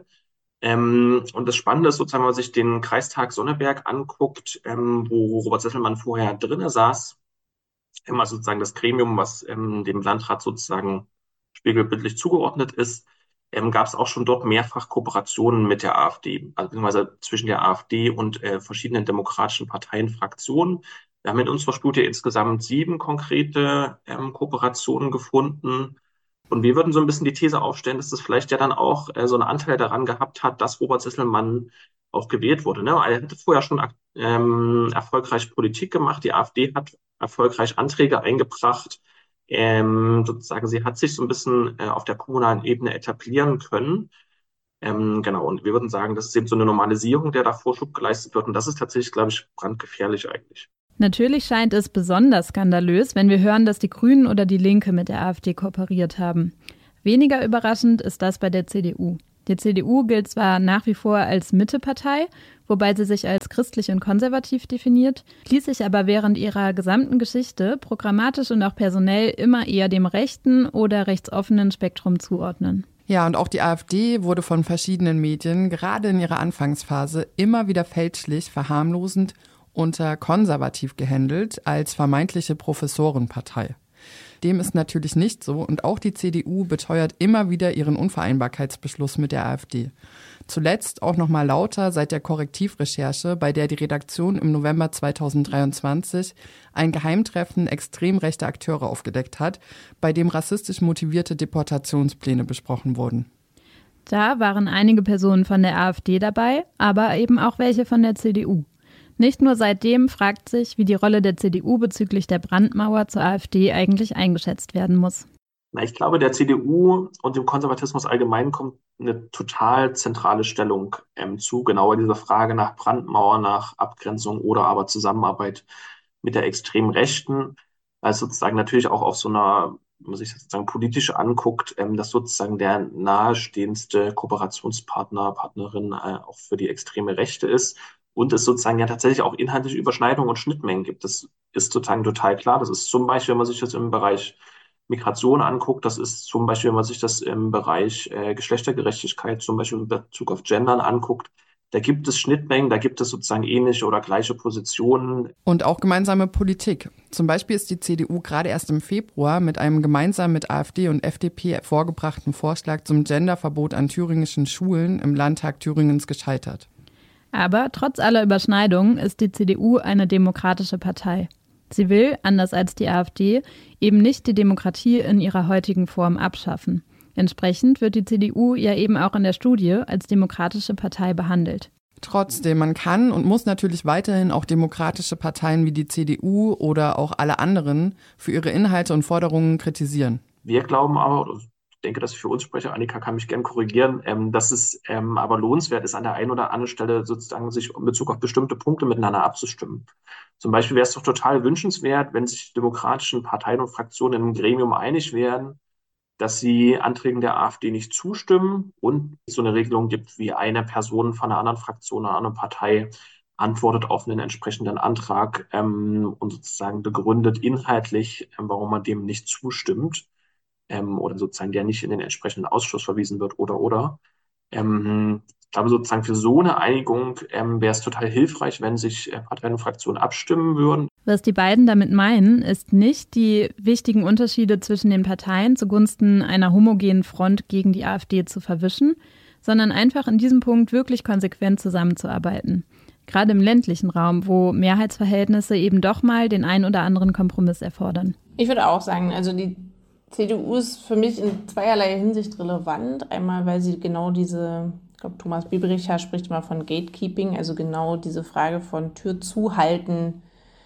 Und das Spannende ist sozusagen, wenn man sich den Kreistag Sonneberg anguckt, wo Robert Sesselmann vorher drinne saß, also sozusagen das Gremium, was dem Landrat sozusagen spiegelbildlich zugeordnet ist, gab es auch schon dort mehrfach Kooperationen mit der AfD, also beziehungsweise zwischen der AfD und verschiedenen demokratischen Parteien, Fraktionen. Wir haben in unserer Studie insgesamt 7 konkrete Kooperationen gefunden. Und wir würden so ein bisschen die These aufstellen, dass das vielleicht ja dann auch so einen Anteil daran gehabt hat, dass Robert Sisselmann auch gewählt wurde. Ne? Er hatte vorher schon erfolgreich Politik gemacht. Die AfD hat erfolgreich Anträge eingebracht. Sozusagen, sie hat sich so ein bisschen auf der kommunalen Ebene etablieren können. Genau, und wir würden sagen, das ist eben so eine Normalisierung, der da Vorschub geleistet wird. Und das ist tatsächlich, glaube ich, brandgefährlich eigentlich. Natürlich scheint es besonders skandalös, wenn wir hören, dass die Grünen oder die Linke mit der AfD kooperiert haben. Weniger überraschend ist das bei der CDU. Die CDU gilt zwar nach wie vor als Mittepartei, wobei sie sich als christlich und konservativ definiert, ließ sich aber während ihrer gesamten Geschichte programmatisch und auch personell immer eher dem rechten oder rechtsoffenen Spektrum zuordnen. Ja, und auch die AfD wurde von verschiedenen Medien, gerade in ihrer Anfangsphase, immer wieder fälschlich, verharmlosend unter konservativ gehandelt als vermeintliche Professorenpartei. Dem ist natürlich nicht so und auch die CDU beteuert immer wieder ihren Unvereinbarkeitsbeschluss mit der AfD. Zuletzt auch noch mal lauter seit der Korrektivrecherche, bei der die Redaktion im November 2023 ein Geheimtreffen extrem rechter Akteure aufgedeckt hat, bei dem rassistisch motivierte Deportationspläne besprochen wurden. Da waren einige Personen von der AfD dabei, aber eben auch welche von der CDU. Nicht nur seitdem fragt sich, wie die Rolle der CDU bezüglich der Brandmauer zur AfD eigentlich eingeschätzt werden muss. Na, ich glaube, der CDU und dem Konservatismus allgemein kommt eine total zentrale Stellung zu, genau bei dieser Frage nach Brandmauer, nach Abgrenzung oder aber Zusammenarbeit mit der extremen Rechten, weil es sozusagen natürlich auch auf so einer, wenn man sich das sozusagen politisch anguckt, dass sozusagen der nahestehendste Kooperationspartner, Partnerin auch für die extreme Rechte ist. Und es sozusagen ja tatsächlich auch inhaltliche Überschneidungen und Schnittmengen gibt. Das ist sozusagen total klar. Das ist zum Beispiel, wenn man sich das im Bereich Migration anguckt, das ist zum Beispiel, wenn man sich das im Bereich Geschlechtergerechtigkeit, zum Beispiel in Bezug auf Gendern anguckt, da gibt es Schnittmengen, da gibt es sozusagen ähnliche oder gleiche Positionen. Und auch gemeinsame Politik. Zum Beispiel ist die CDU gerade erst im Februar mit einem gemeinsam mit AfD und FDP vorgebrachten Vorschlag zum Genderverbot an thüringischen Schulen im Landtag Thüringens gescheitert. Aber trotz aller Überschneidungen ist die CDU eine demokratische Partei. Sie will, anders als die AfD, eben nicht die Demokratie in ihrer heutigen Form abschaffen. Entsprechend wird die CDU ja eben auch in der Studie als demokratische Partei behandelt. Trotzdem, man kann und muss natürlich weiterhin auch demokratische Parteien wie die CDU oder auch alle anderen für ihre Inhalte und Forderungen kritisieren. Wir glauben aber, ich denke, dass ich für uns spreche, Annika kann mich gern korrigieren, dass es aber lohnenswert ist, an der einen oder anderen Stelle sozusagen sich in Bezug auf bestimmte Punkte miteinander abzustimmen. Zum Beispiel wäre es doch total wünschenswert, wenn sich die demokratischen Parteien und Fraktionen im Gremium einig wären, dass sie Anträgen der AfD nicht zustimmen und es so eine Regelung gibt, wie eine Person von einer anderen Fraktion, einer anderen Partei antwortet auf einen entsprechenden Antrag und sozusagen begründet inhaltlich, warum man dem nicht zustimmt. Oder sozusagen der nicht in den entsprechenden Ausschuss verwiesen wird oder. Ich glaube, sozusagen für so eine Einigung wäre es total hilfreich, wenn sich Parteien und Fraktionen abstimmen würden. Was die beiden damit meinen, ist nicht die wichtigen Unterschiede zwischen den Parteien zugunsten einer homogenen Front gegen die AfD zu verwischen, sondern einfach in diesem Punkt wirklich konsequent zusammenzuarbeiten. Gerade im ländlichen Raum, wo Mehrheitsverhältnisse eben doch mal den ein oder anderen Kompromiss erfordern. Ich würde auch sagen, also die CDU ist für mich in zweierlei Hinsicht relevant. Einmal, weil sie genau diese, ich glaube, Thomas Biebricher spricht mal von Gatekeeping, also genau diese Frage von Tür zuhalten,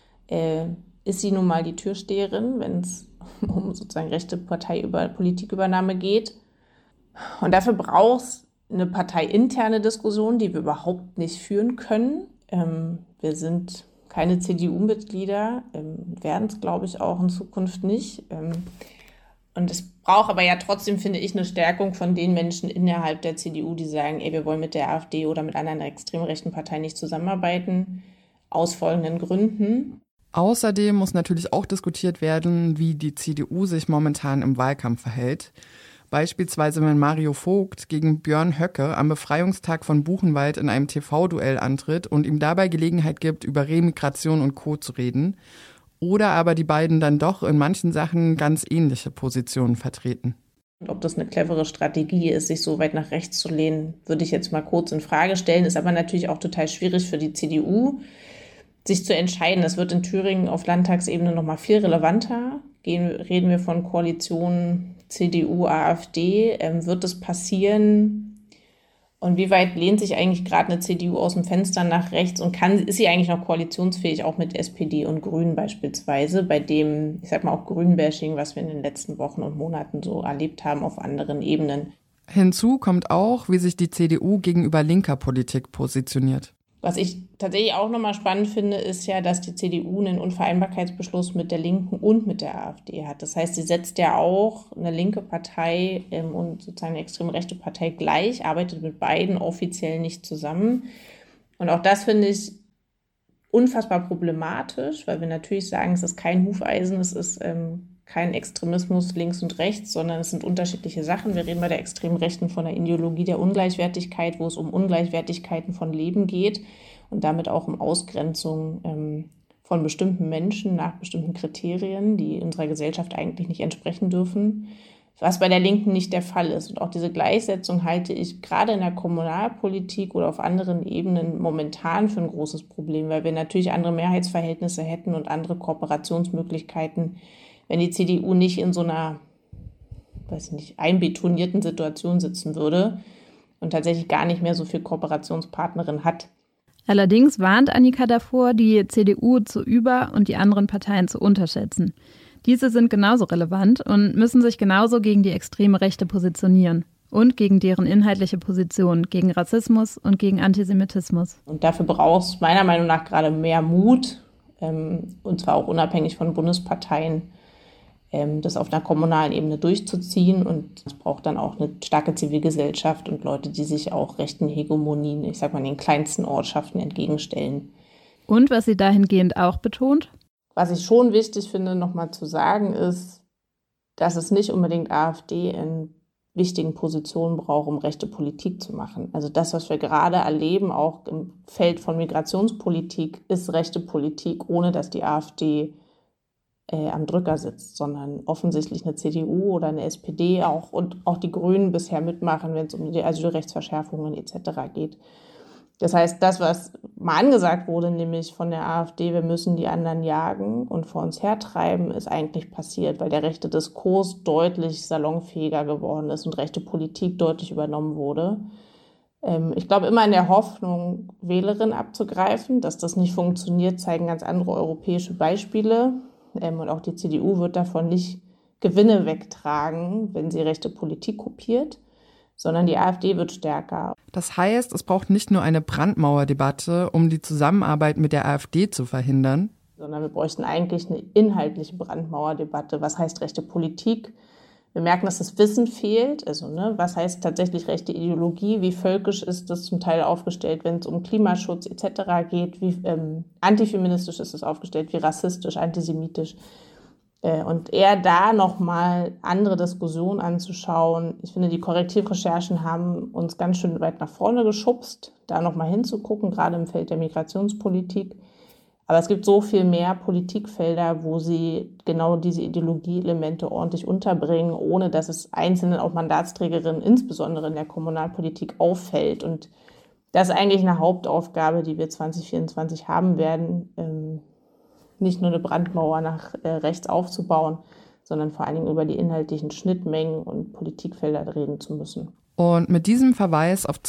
ist sie nun mal die Türsteherin, wenn es um sozusagen rechte Politikübernahme geht. Und dafür braucht es eine parteiinterne Diskussion, die wir überhaupt nicht führen können. Wir sind keine CDU-Mitglieder, werden es, glaube ich, auch in Zukunft nicht. Und es braucht aber ja trotzdem, finde ich, eine Stärkung von den Menschen innerhalb der CDU, die sagen, wir wollen mit der AfD oder mit anderen extrem rechten Parteien nicht zusammenarbeiten, aus folgenden Gründen. Außerdem muss natürlich auch diskutiert werden, wie die CDU sich momentan im Wahlkampf verhält. Beispielsweise, wenn Mario Vogt gegen Björn Höcke am Befreiungstag von Buchenwald in einem TV-Duell antritt und ihm dabei Gelegenheit gibt, über Remigration und Co. zu reden. Oder aber die beiden dann doch in manchen Sachen ganz ähnliche Positionen vertreten. Und ob das eine clevere Strategie ist, sich so weit nach rechts zu lehnen, würde ich jetzt mal kurz in Frage stellen. Ist aber natürlich auch total schwierig für die CDU, sich zu entscheiden. Das wird in Thüringen auf Landtagsebene noch mal viel relevanter. reden wir von Koalitionen CDU, AfD. Wird es passieren? Und wie weit lehnt sich eigentlich gerade eine CDU aus dem Fenster nach rechts und ist sie eigentlich noch koalitionsfähig, auch mit SPD und Grünen beispielsweise, bei dem, ich sag mal auch Grünbashing, was wir in den letzten Wochen und Monaten so erlebt haben auf anderen Ebenen. Hinzu kommt auch, wie sich die CDU gegenüber linker Politik positioniert. Was ich tatsächlich auch nochmal spannend finde, ist ja, dass die CDU einen Unvereinbarkeitsbeschluss mit der Linken und mit der AfD hat. Das heißt, sie setzt ja auch eine linke Partei und sozusagen eine extrem rechte Partei gleich, arbeitet mit beiden offiziell nicht zusammen. Und auch das finde ich unfassbar problematisch, weil wir natürlich sagen, es ist kein Hufeisen, es ist kein Extremismus links und rechts, sondern es sind unterschiedliche Sachen. Wir reden bei der extremen Rechten von der Ideologie der Ungleichwertigkeit, wo es um Ungleichwertigkeiten von Leben geht und damit auch um Ausgrenzung von bestimmten Menschen nach bestimmten Kriterien, die unserer Gesellschaft eigentlich nicht entsprechen dürfen, was bei der Linken nicht der Fall ist. Und auch diese Gleichsetzung halte ich gerade in der Kommunalpolitik oder auf anderen Ebenen momentan für ein großes Problem, weil wir natürlich andere Mehrheitsverhältnisse hätten und andere Kooperationsmöglichkeiten, wenn die CDU nicht in so einer, einbetonierten Situation sitzen würde und tatsächlich gar nicht mehr so viel Kooperationspartnerin hat. Allerdings warnt Annika davor, die CDU zu und die anderen Parteien zu unterschätzen. Diese sind genauso relevant und müssen sich genauso gegen die extreme Rechte positionieren und gegen deren inhaltliche Position, gegen Rassismus und gegen Antisemitismus. Und dafür braucht es meiner Meinung nach gerade mehr Mut, und zwar auch unabhängig von Bundesparteien, das auf einer kommunalen Ebene durchzuziehen. Und es braucht dann auch eine starke Zivilgesellschaft und Leute, die sich auch rechten Hegemonien, ich sag mal, in den kleinsten Ortschaften entgegenstellen. Und was sie dahingehend auch betont? Was ich schon wichtig finde, nochmal zu sagen, ist, dass es nicht unbedingt AfD in wichtigen Positionen braucht, um rechte Politik zu machen. Also das, was wir gerade erleben, auch im Feld von Migrationspolitik, ist rechte Politik, ohne dass die AfD am Drücker sitzt, sondern offensichtlich eine CDU oder eine SPD und auch die Grünen bisher mitmachen, wenn es um die Asylrechtsverschärfungen etc. geht. Das heißt, das, was mal angesagt wurde, nämlich von der AfD, wir müssen die anderen jagen und vor uns hertreiben, ist eigentlich passiert, weil der rechte Diskurs deutlich salonfähiger geworden ist und rechte Politik deutlich übernommen wurde. Ich glaube, immer in der Hoffnung, Wählerinnen abzugreifen. Dass das nicht funktioniert, zeigen ganz andere europäische Beispiele. Und auch die CDU wird davon nicht Gewinne wegtragen, wenn sie rechte Politik kopiert, sondern die AfD wird stärker. Das heißt, es braucht nicht nur eine Brandmauerdebatte, um die Zusammenarbeit mit der AfD zu verhindern, sondern wir bräuchten eigentlich eine inhaltliche Brandmauerdebatte. Was heißt rechte Politik? Wir merken, dass das Wissen fehlt. Also, was heißt tatsächlich rechte Ideologie? Wie völkisch ist das zum Teil aufgestellt, wenn es um Klimaschutz etc. geht? Wie antifeministisch ist es aufgestellt? Wie rassistisch, antisemitisch? Und eher da nochmal andere Diskussionen anzuschauen. Ich finde, die Korrektivrecherchen haben uns ganz schön weit nach vorne geschubst, da nochmal hinzugucken, gerade im Feld der Migrationspolitik. Aber es gibt so viel mehr Politikfelder, wo sie genau diese Ideologieelemente ordentlich unterbringen, ohne dass es einzelnen, auch Mandatsträgerinnen, insbesondere in der Kommunalpolitik, auffällt. Und das ist eigentlich eine Hauptaufgabe, die wir 2024 haben werden, nicht nur eine Brandmauer nach rechts aufzubauen, sondern vor allen Dingen über die inhaltlichen Schnittmengen und Politikfelder reden zu müssen. Und mit diesem Verweis auf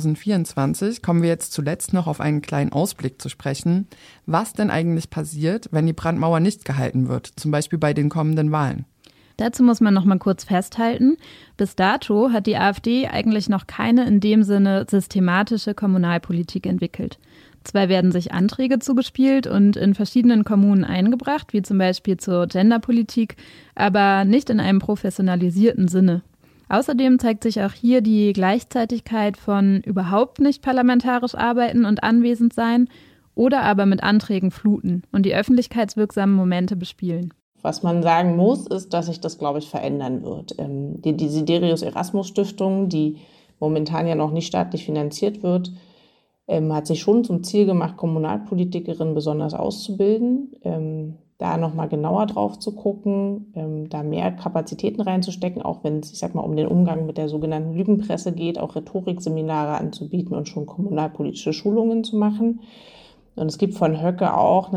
2024 kommen wir jetzt zuletzt noch auf einen kleinen Ausblick zu sprechen. Was denn eigentlich passiert, wenn die Brandmauer nicht gehalten wird, zum Beispiel bei den kommenden Wahlen? Dazu muss man noch mal kurz festhalten, bis dato hat die AfD eigentlich noch keine in dem Sinne systematische Kommunalpolitik entwickelt. Zwar werden sich Anträge zugespielt und in verschiedenen Kommunen eingebracht, wie zum Beispiel zur Genderpolitik, aber nicht in einem professionalisierten Sinne. Außerdem zeigt sich auch hier die Gleichzeitigkeit von überhaupt nicht parlamentarisch arbeiten und anwesend sein oder aber mit Anträgen fluten und die öffentlichkeitswirksamen Momente bespielen. Was man sagen muss, ist, dass sich das, glaube ich, verändern wird. Die Desiderius Erasmus Stiftung, die momentan ja noch nicht staatlich finanziert wird, hat sich schon zum Ziel gemacht, Kommunalpolitikerinnen besonders auszubilden, da nochmal genauer drauf zu gucken, da mehr Kapazitäten reinzustecken, auch wenn es, ich sag mal, um den Umgang mit der sogenannten Lügenpresse geht, auch Rhetorikseminare anzubieten und schon kommunalpolitische Schulungen zu machen. Und es gibt von Höcke auch einen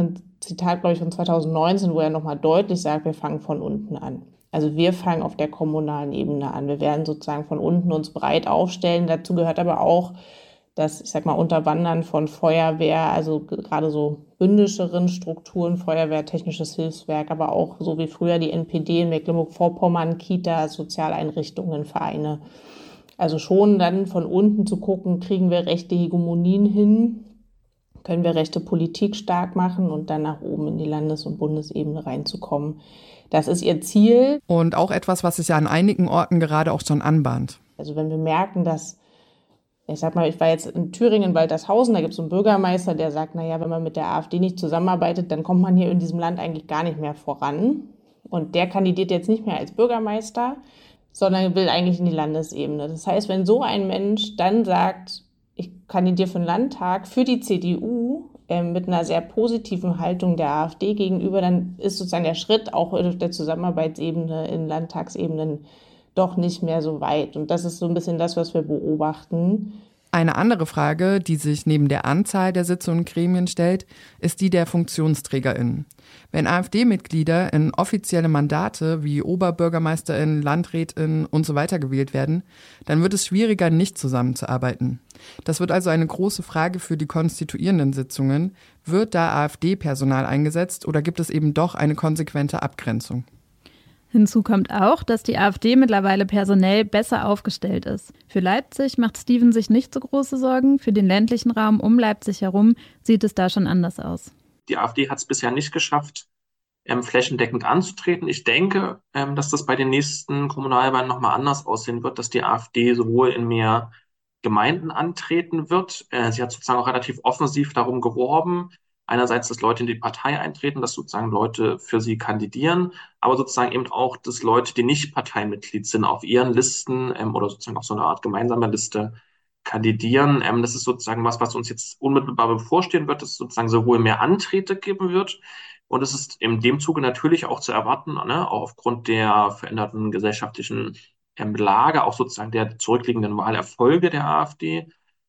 Zitat, glaube ich, von 2019, wo er nochmal deutlich sagt, wir fangen von unten an. Also wir fangen auf der kommunalen Ebene an. Wir werden sozusagen von unten uns breit aufstellen. Dazu gehört aber auch das, ich sag mal, Unterwandern von Feuerwehr, also gerade so bündischeren Strukturen, Feuerwehr, Technisches Hilfswerk, aber auch so wie früher die NPD in Mecklenburg-Vorpommern, Kitas, Sozialeinrichtungen, Vereine. Also schon dann von unten zu gucken, kriegen wir rechte Hegemonien hin, können wir rechte Politik stark machen und dann nach oben in die Landes- und Bundesebene reinzukommen. Das ist ihr Ziel. Und auch etwas, was sich ja an einigen Orten gerade auch schon anbahnt. Also wenn wir merken, dass, ich sag mal, ich war jetzt in Thüringen, Waltershausen, da gibt es so einen Bürgermeister, der sagt, naja, wenn man mit der AfD nicht zusammenarbeitet, dann kommt man hier in diesem Land eigentlich gar nicht mehr voran. Und der kandidiert jetzt nicht mehr als Bürgermeister, sondern will eigentlich in die Landesebene. Das heißt, wenn so ein Mensch dann sagt, ich kandidiere für den Landtag, für die CDU, mit einer sehr positiven Haltung der AfD gegenüber, dann ist sozusagen der Schritt auch auf der Zusammenarbeitsebene in Landtagsebenen doch nicht mehr so weit. Und das ist so ein bisschen das, was wir beobachten. Eine andere Frage, die sich neben der Anzahl der Sitze und Gremien stellt, ist die der FunktionsträgerInnen. Wenn AfD-Mitglieder in offizielle Mandate wie OberbürgermeisterInnen, LandrätInnen und so weiter gewählt werden, dann wird es schwieriger, nicht zusammenzuarbeiten. Das wird also eine große Frage für die konstituierenden Sitzungen. Wird da AfD-Personal eingesetzt oder gibt es eben doch eine konsequente Abgrenzung? Hinzu kommt auch, dass die AfD mittlerweile personell besser aufgestellt ist. Für Leipzig macht Steven sich nicht so große Sorgen. Für den ländlichen Raum um Leipzig herum sieht es da schon anders aus. Die AfD hat es bisher nicht geschafft, flächendeckend anzutreten. Ich denke, dass das bei den nächsten Kommunalwahlen nochmal anders aussehen wird, dass die AfD sowohl in mehr Gemeinden antreten wird. Sie hat sozusagen auch relativ offensiv darum geworben, einerseits, dass Leute in die Partei eintreten, dass sozusagen Leute für sie kandidieren, aber sozusagen eben auch, dass Leute, die nicht Parteimitglied sind, auf ihren Listen oder sozusagen auf so eine Art gemeinsamer Liste kandidieren. Das ist sozusagen was uns jetzt unmittelbar bevorstehen wird, dass es sozusagen sowohl mehr Anträge geben wird und es ist in dem Zuge natürlich auch zu erwarten, ne, auch aufgrund der veränderten gesellschaftlichen Lage, auch sozusagen der zurückliegenden Wahlerfolge der AfD,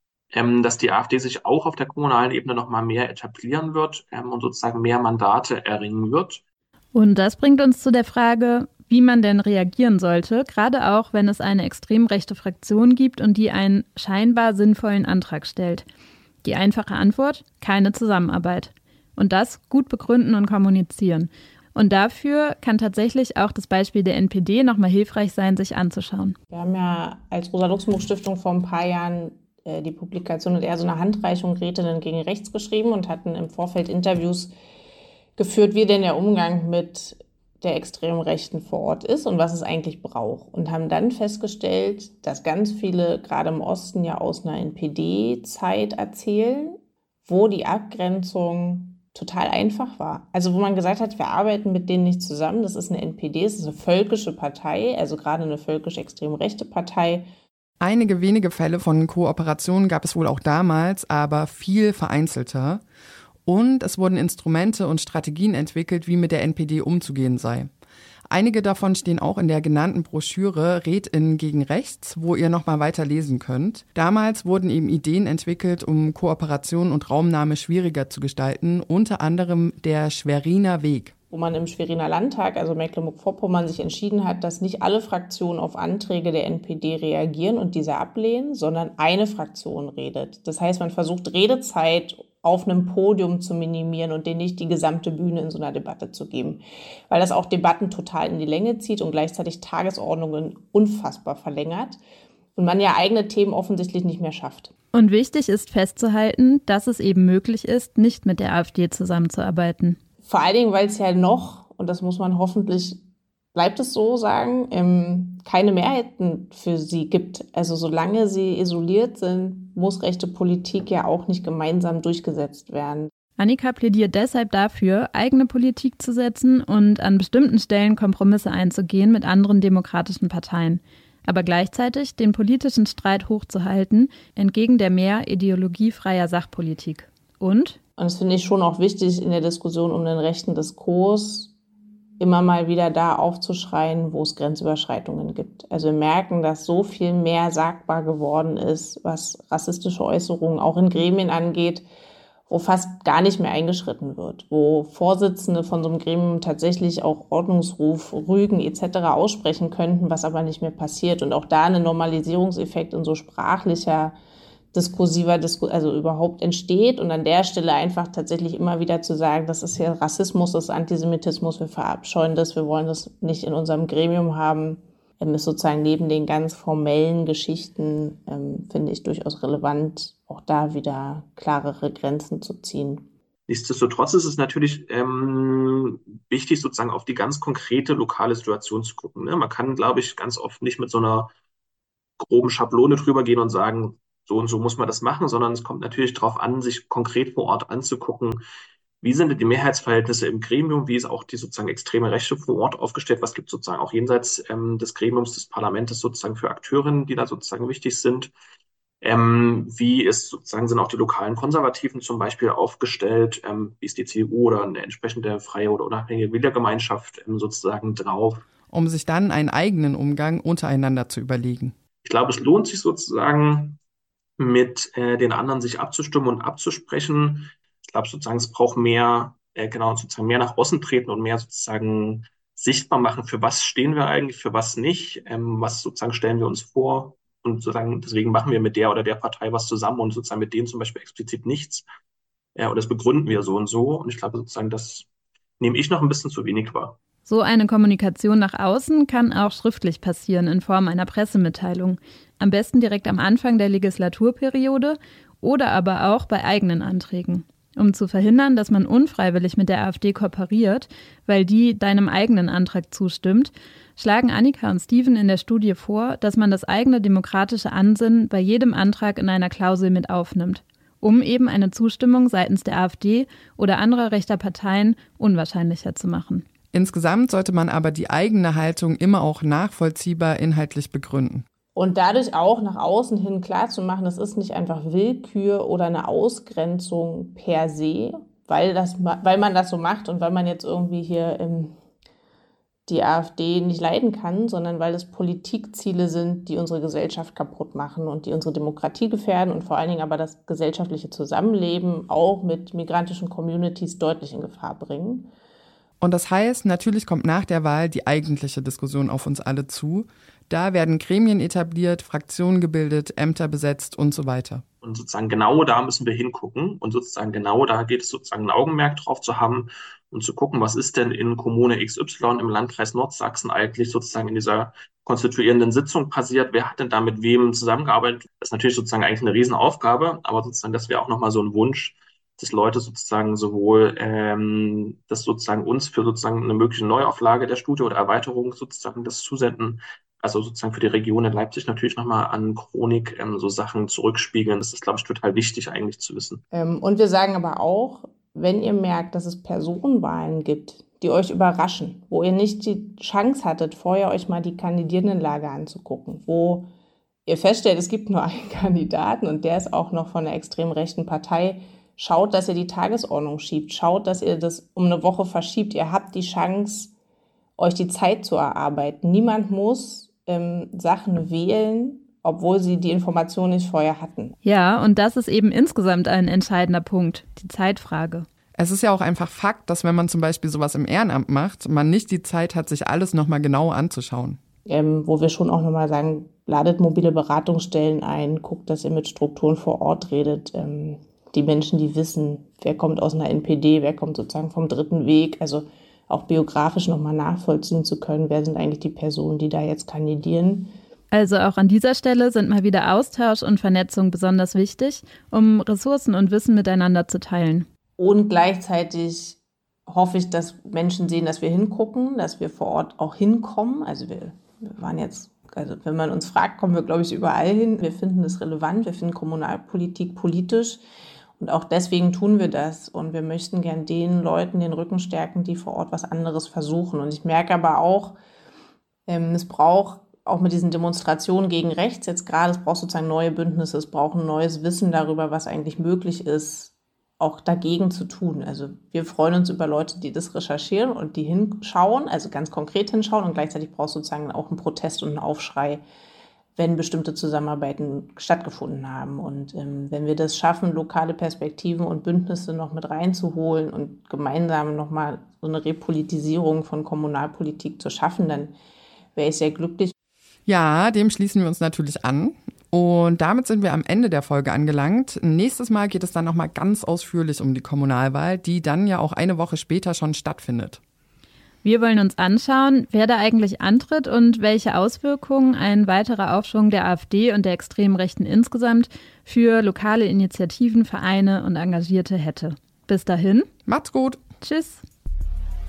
dass die AfD sich auch auf der kommunalen Ebene noch mal mehr etablieren wird und sozusagen mehr Mandate erringen wird. Und das bringt uns zu der Frage, wie man denn reagieren sollte, gerade auch, wenn es eine extrem rechte Fraktion gibt und die einen scheinbar sinnvollen Antrag stellt. Die einfache Antwort: keine Zusammenarbeit. Und das gut begründen und kommunizieren. Und dafür kann tatsächlich auch das Beispiel der NPD nochmal hilfreich sein, sich anzuschauen. Wir haben ja als Rosa-Luxemburg-Stiftung vor ein paar Jahren die Publikation und eher so eine Handreichung Rätinnen gegen Rechts geschrieben und hatten im Vorfeld Interviews geführt, wie denn der Umgang mit der extremen Rechten vor Ort ist und was es eigentlich braucht. Und haben dann festgestellt, dass ganz viele, gerade im Osten, ja aus einer NPD-Zeit erzählen, wo die Abgrenzung total einfach war. Also wo man gesagt hat, wir arbeiten mit denen nicht zusammen, das ist eine NPD, das ist eine völkische Partei, also gerade eine völkisch-extrem rechte Partei. Einige wenige Fälle von Kooperationen gab es wohl auch damals, aber viel vereinzelter. Und es wurden Instrumente und Strategien entwickelt, wie mit der NPD umzugehen sei. Einige davon stehen auch in der genannten Broschüre rätInnen gegen Rechts, wo ihr nochmal weiter lesen könnt. Damals wurden eben Ideen entwickelt, um Kooperation und Raumnahme schwieriger zu gestalten, unter anderem der Schweriner Weg. Wo man im Schweriner Landtag, also Mecklenburg-Vorpommern, sich entschieden hat, dass nicht alle Fraktionen auf Anträge der NPD reagieren und diese ablehnen, sondern eine Fraktion redet. Das heißt, man versucht Redezeit auf einem Podium zu minimieren und denen nicht die gesamte Bühne in so einer Debatte zu geben. Weil das auch Debatten total in die Länge zieht und gleichzeitig Tagesordnungen unfassbar verlängert und man ja eigene Themen offensichtlich nicht mehr schafft. Und wichtig ist festzuhalten, dass es eben möglich ist, nicht mit der AfD zusammenzuarbeiten. Vor allen Dingen, weil es ja noch, und das muss man hoffentlich, bleibt es so sagen, keine Mehrheiten für sie gibt. Also solange sie isoliert sind, muss rechte Politik ja auch nicht gemeinsam durchgesetzt werden. Annika plädiert deshalb dafür, eigene Politik zu setzen und an bestimmten Stellen Kompromisse einzugehen mit anderen demokratischen Parteien. Aber gleichzeitig den politischen Streit hochzuhalten, entgegen der mehr ideologiefreier Sachpolitik. Und das finde ich schon auch wichtig in der Diskussion um den rechten Diskurs, immer mal wieder da aufzuschreien, wo es Grenzüberschreitungen gibt. Also wir merken, dass so viel mehr sagbar geworden ist, was rassistische Äußerungen auch in Gremien angeht. wo fast gar nicht mehr eingeschritten wird, wo Vorsitzende von so einem Gremium tatsächlich auch Ordnungsruf, Rügen etc. aussprechen könnten, was aber nicht mehr passiert. Und auch da ein Normalisierungseffekt in so sprachlicher, diskursiver, also überhaupt entsteht. Und an der Stelle einfach tatsächlich immer wieder zu sagen, das ist ja Rassismus, das ist Antisemitismus, wir verabscheuen das, wir wollen das nicht in unserem Gremium haben, ist sozusagen neben den ganz formellen Geschichten, finde ich durchaus relevant, auch da wieder klarere Grenzen zu ziehen. Nichtsdestotrotz ist es natürlich wichtig, sozusagen auf die ganz konkrete lokale Situation zu gucken. Ne? Man kann, glaube ich, ganz oft nicht mit so einer groben Schablone drüber gehen und sagen, so und so muss man das machen, sondern es kommt natürlich darauf an, sich konkret vor Ort anzugucken, wie sind denn die Mehrheitsverhältnisse im Gremium, wie ist auch die sozusagen extreme Rechte vor Ort aufgestellt, was gibt es sozusagen auch jenseits des Gremiums, des Parlaments sozusagen für Akteurinnen, die da sozusagen wichtig sind. Wie ist sozusagen sind auch die lokalen Konservativen zum Beispiel aufgestellt, wie ist die CDU oder eine entsprechende freie oder unabhängige Wählergemeinschaft sozusagen drauf. Um sich dann einen eigenen Umgang untereinander zu überlegen. Ich glaube, es lohnt sich sozusagen mit den anderen sich abzustimmen und abzusprechen. Ich glaube sozusagen, es braucht mehr, sozusagen mehr nach außen treten und mehr sozusagen sichtbar machen, für was stehen wir eigentlich, für was nicht, was sozusagen stellen wir uns vor und sozusagen deswegen machen wir mit der oder der Partei was zusammen und sozusagen mit denen zum Beispiel explizit nichts. Und das begründen wir so und so. Und ich glaube sozusagen, das nehme ich noch ein bisschen zu wenig wahr. So eine Kommunikation nach außen kann auch schriftlich passieren in Form einer Pressemitteilung. Am besten direkt am Anfang der Legislaturperiode oder aber auch bei eigenen Anträgen. Um zu verhindern, dass man unfreiwillig mit der AfD kooperiert, weil die deinem eigenen Antrag zustimmt, schlagen Annika und Steven in der Studie vor, dass man das eigene demokratische Ansinnen bei jedem Antrag in einer Klausel mit aufnimmt, um eben eine Zustimmung seitens der AfD oder anderer rechter Parteien unwahrscheinlicher zu machen. Insgesamt sollte man aber die eigene Haltung immer auch nachvollziehbar inhaltlich begründen. Und dadurch auch nach außen hin klarzumachen, das ist nicht einfach Willkür oder eine Ausgrenzung per se, weil man das so macht und weil man jetzt irgendwie hier die AfD nicht leiden kann, sondern weil es Politikziele sind, die unsere Gesellschaft kaputt machen und die unsere Demokratie gefährden und vor allen Dingen aber das gesellschaftliche Zusammenleben auch mit migrantischen Communities deutlich in Gefahr bringen. Und das heißt, natürlich kommt nach der Wahl die eigentliche Diskussion auf uns alle zu. Da werden Gremien etabliert, Fraktionen gebildet, Ämter besetzt und so weiter. Und sozusagen genau da müssen wir hingucken und sozusagen genau da geht es sozusagen ein Augenmerk drauf zu haben und zu gucken, was ist denn in Kommune XY im Landkreis Nordsachsen eigentlich sozusagen in dieser konstituierenden Sitzung passiert, wer hat denn da mit wem zusammengearbeitet? Das ist natürlich sozusagen eigentlich eine Riesenaufgabe, aber sozusagen das wäre auch nochmal so ein Wunsch, dass Leute sozusagen sowohl das sozusagen uns für sozusagen eine mögliche Neuauflage der Studie oder Erweiterung sozusagen das zusenden, also sozusagen für die Region in Leipzig natürlich nochmal an Chronik so Sachen zurückspiegeln. Das ist, glaube ich, total wichtig eigentlich zu wissen. Und wir sagen aber auch, wenn ihr merkt, dass es Personenwahlen gibt, die euch überraschen, wo ihr nicht die Chance hattet, vorher euch mal die Kandidierendenlage anzugucken, wo ihr feststellt, es gibt nur einen Kandidaten und der ist auch noch von einer extrem rechten Partei, schaut, dass ihr die Tagesordnung schiebt, schaut, dass ihr das um eine Woche verschiebt. Ihr habt die Chance, euch die Zeit zu erarbeiten. Niemand muss Sachen wählen, obwohl sie die Information nicht vorher hatten. Ja, und das ist eben insgesamt ein entscheidender Punkt, die Zeitfrage. Es ist ja auch einfach Fakt, dass wenn man zum Beispiel sowas im Ehrenamt macht, man nicht die Zeit hat, sich alles nochmal genau anzuschauen. Wo wir schon auch nochmal sagen, ladet mobile Beratungsstellen ein, guckt, dass ihr mit Strukturen vor Ort redet. Die Menschen, die wissen, wer kommt aus einer NPD, wer kommt sozusagen vom dritten Weg, also auch biografisch nochmal nachvollziehen zu können, wer sind eigentlich die Personen, die da jetzt kandidieren. Also auch an dieser Stelle sind mal wieder Austausch und Vernetzung besonders wichtig, um Ressourcen und Wissen miteinander zu teilen. Und gleichzeitig hoffe ich, dass Menschen sehen, dass wir hingucken, dass wir vor Ort auch hinkommen. Also wir waren jetzt, also wenn man uns fragt, kommen wir, glaube ich, überall hin. Wir finden es relevant, wir finden Kommunalpolitik politisch. Und auch deswegen tun wir das. Und wir möchten gern den Leuten den Rücken stärken, die vor Ort was anderes versuchen. Und ich merke aber auch, es braucht auch mit diesen Demonstrationen gegen rechts jetzt gerade, es braucht sozusagen neue Bündnisse, es braucht ein neues Wissen darüber, was eigentlich möglich ist, auch dagegen zu tun. Also wir freuen uns über Leute, die das recherchieren und die hinschauen, also ganz konkret hinschauen. Und gleichzeitig braucht es sozusagen auch einen Protest und einen Aufschrei, wenn bestimmte Zusammenarbeiten stattgefunden haben. Und wenn wir das schaffen, lokale Perspektiven und Bündnisse noch mit reinzuholen und gemeinsam nochmal so eine Repolitisierung von Kommunalpolitik zu schaffen, dann wäre ich sehr glücklich. Ja, dem schließen wir uns natürlich an. Und damit sind wir am Ende der Folge angelangt. Nächstes Mal geht es dann nochmal ganz ausführlich um die Kommunalwahl, die dann ja auch eine Woche später schon stattfindet. Wir wollen uns anschauen, wer da eigentlich antritt und welche Auswirkungen ein weiterer Aufschwung der AfD und der extremen Rechten insgesamt für lokale Initiativen, Vereine und Engagierte hätte. Bis dahin. Macht's gut. Tschüss.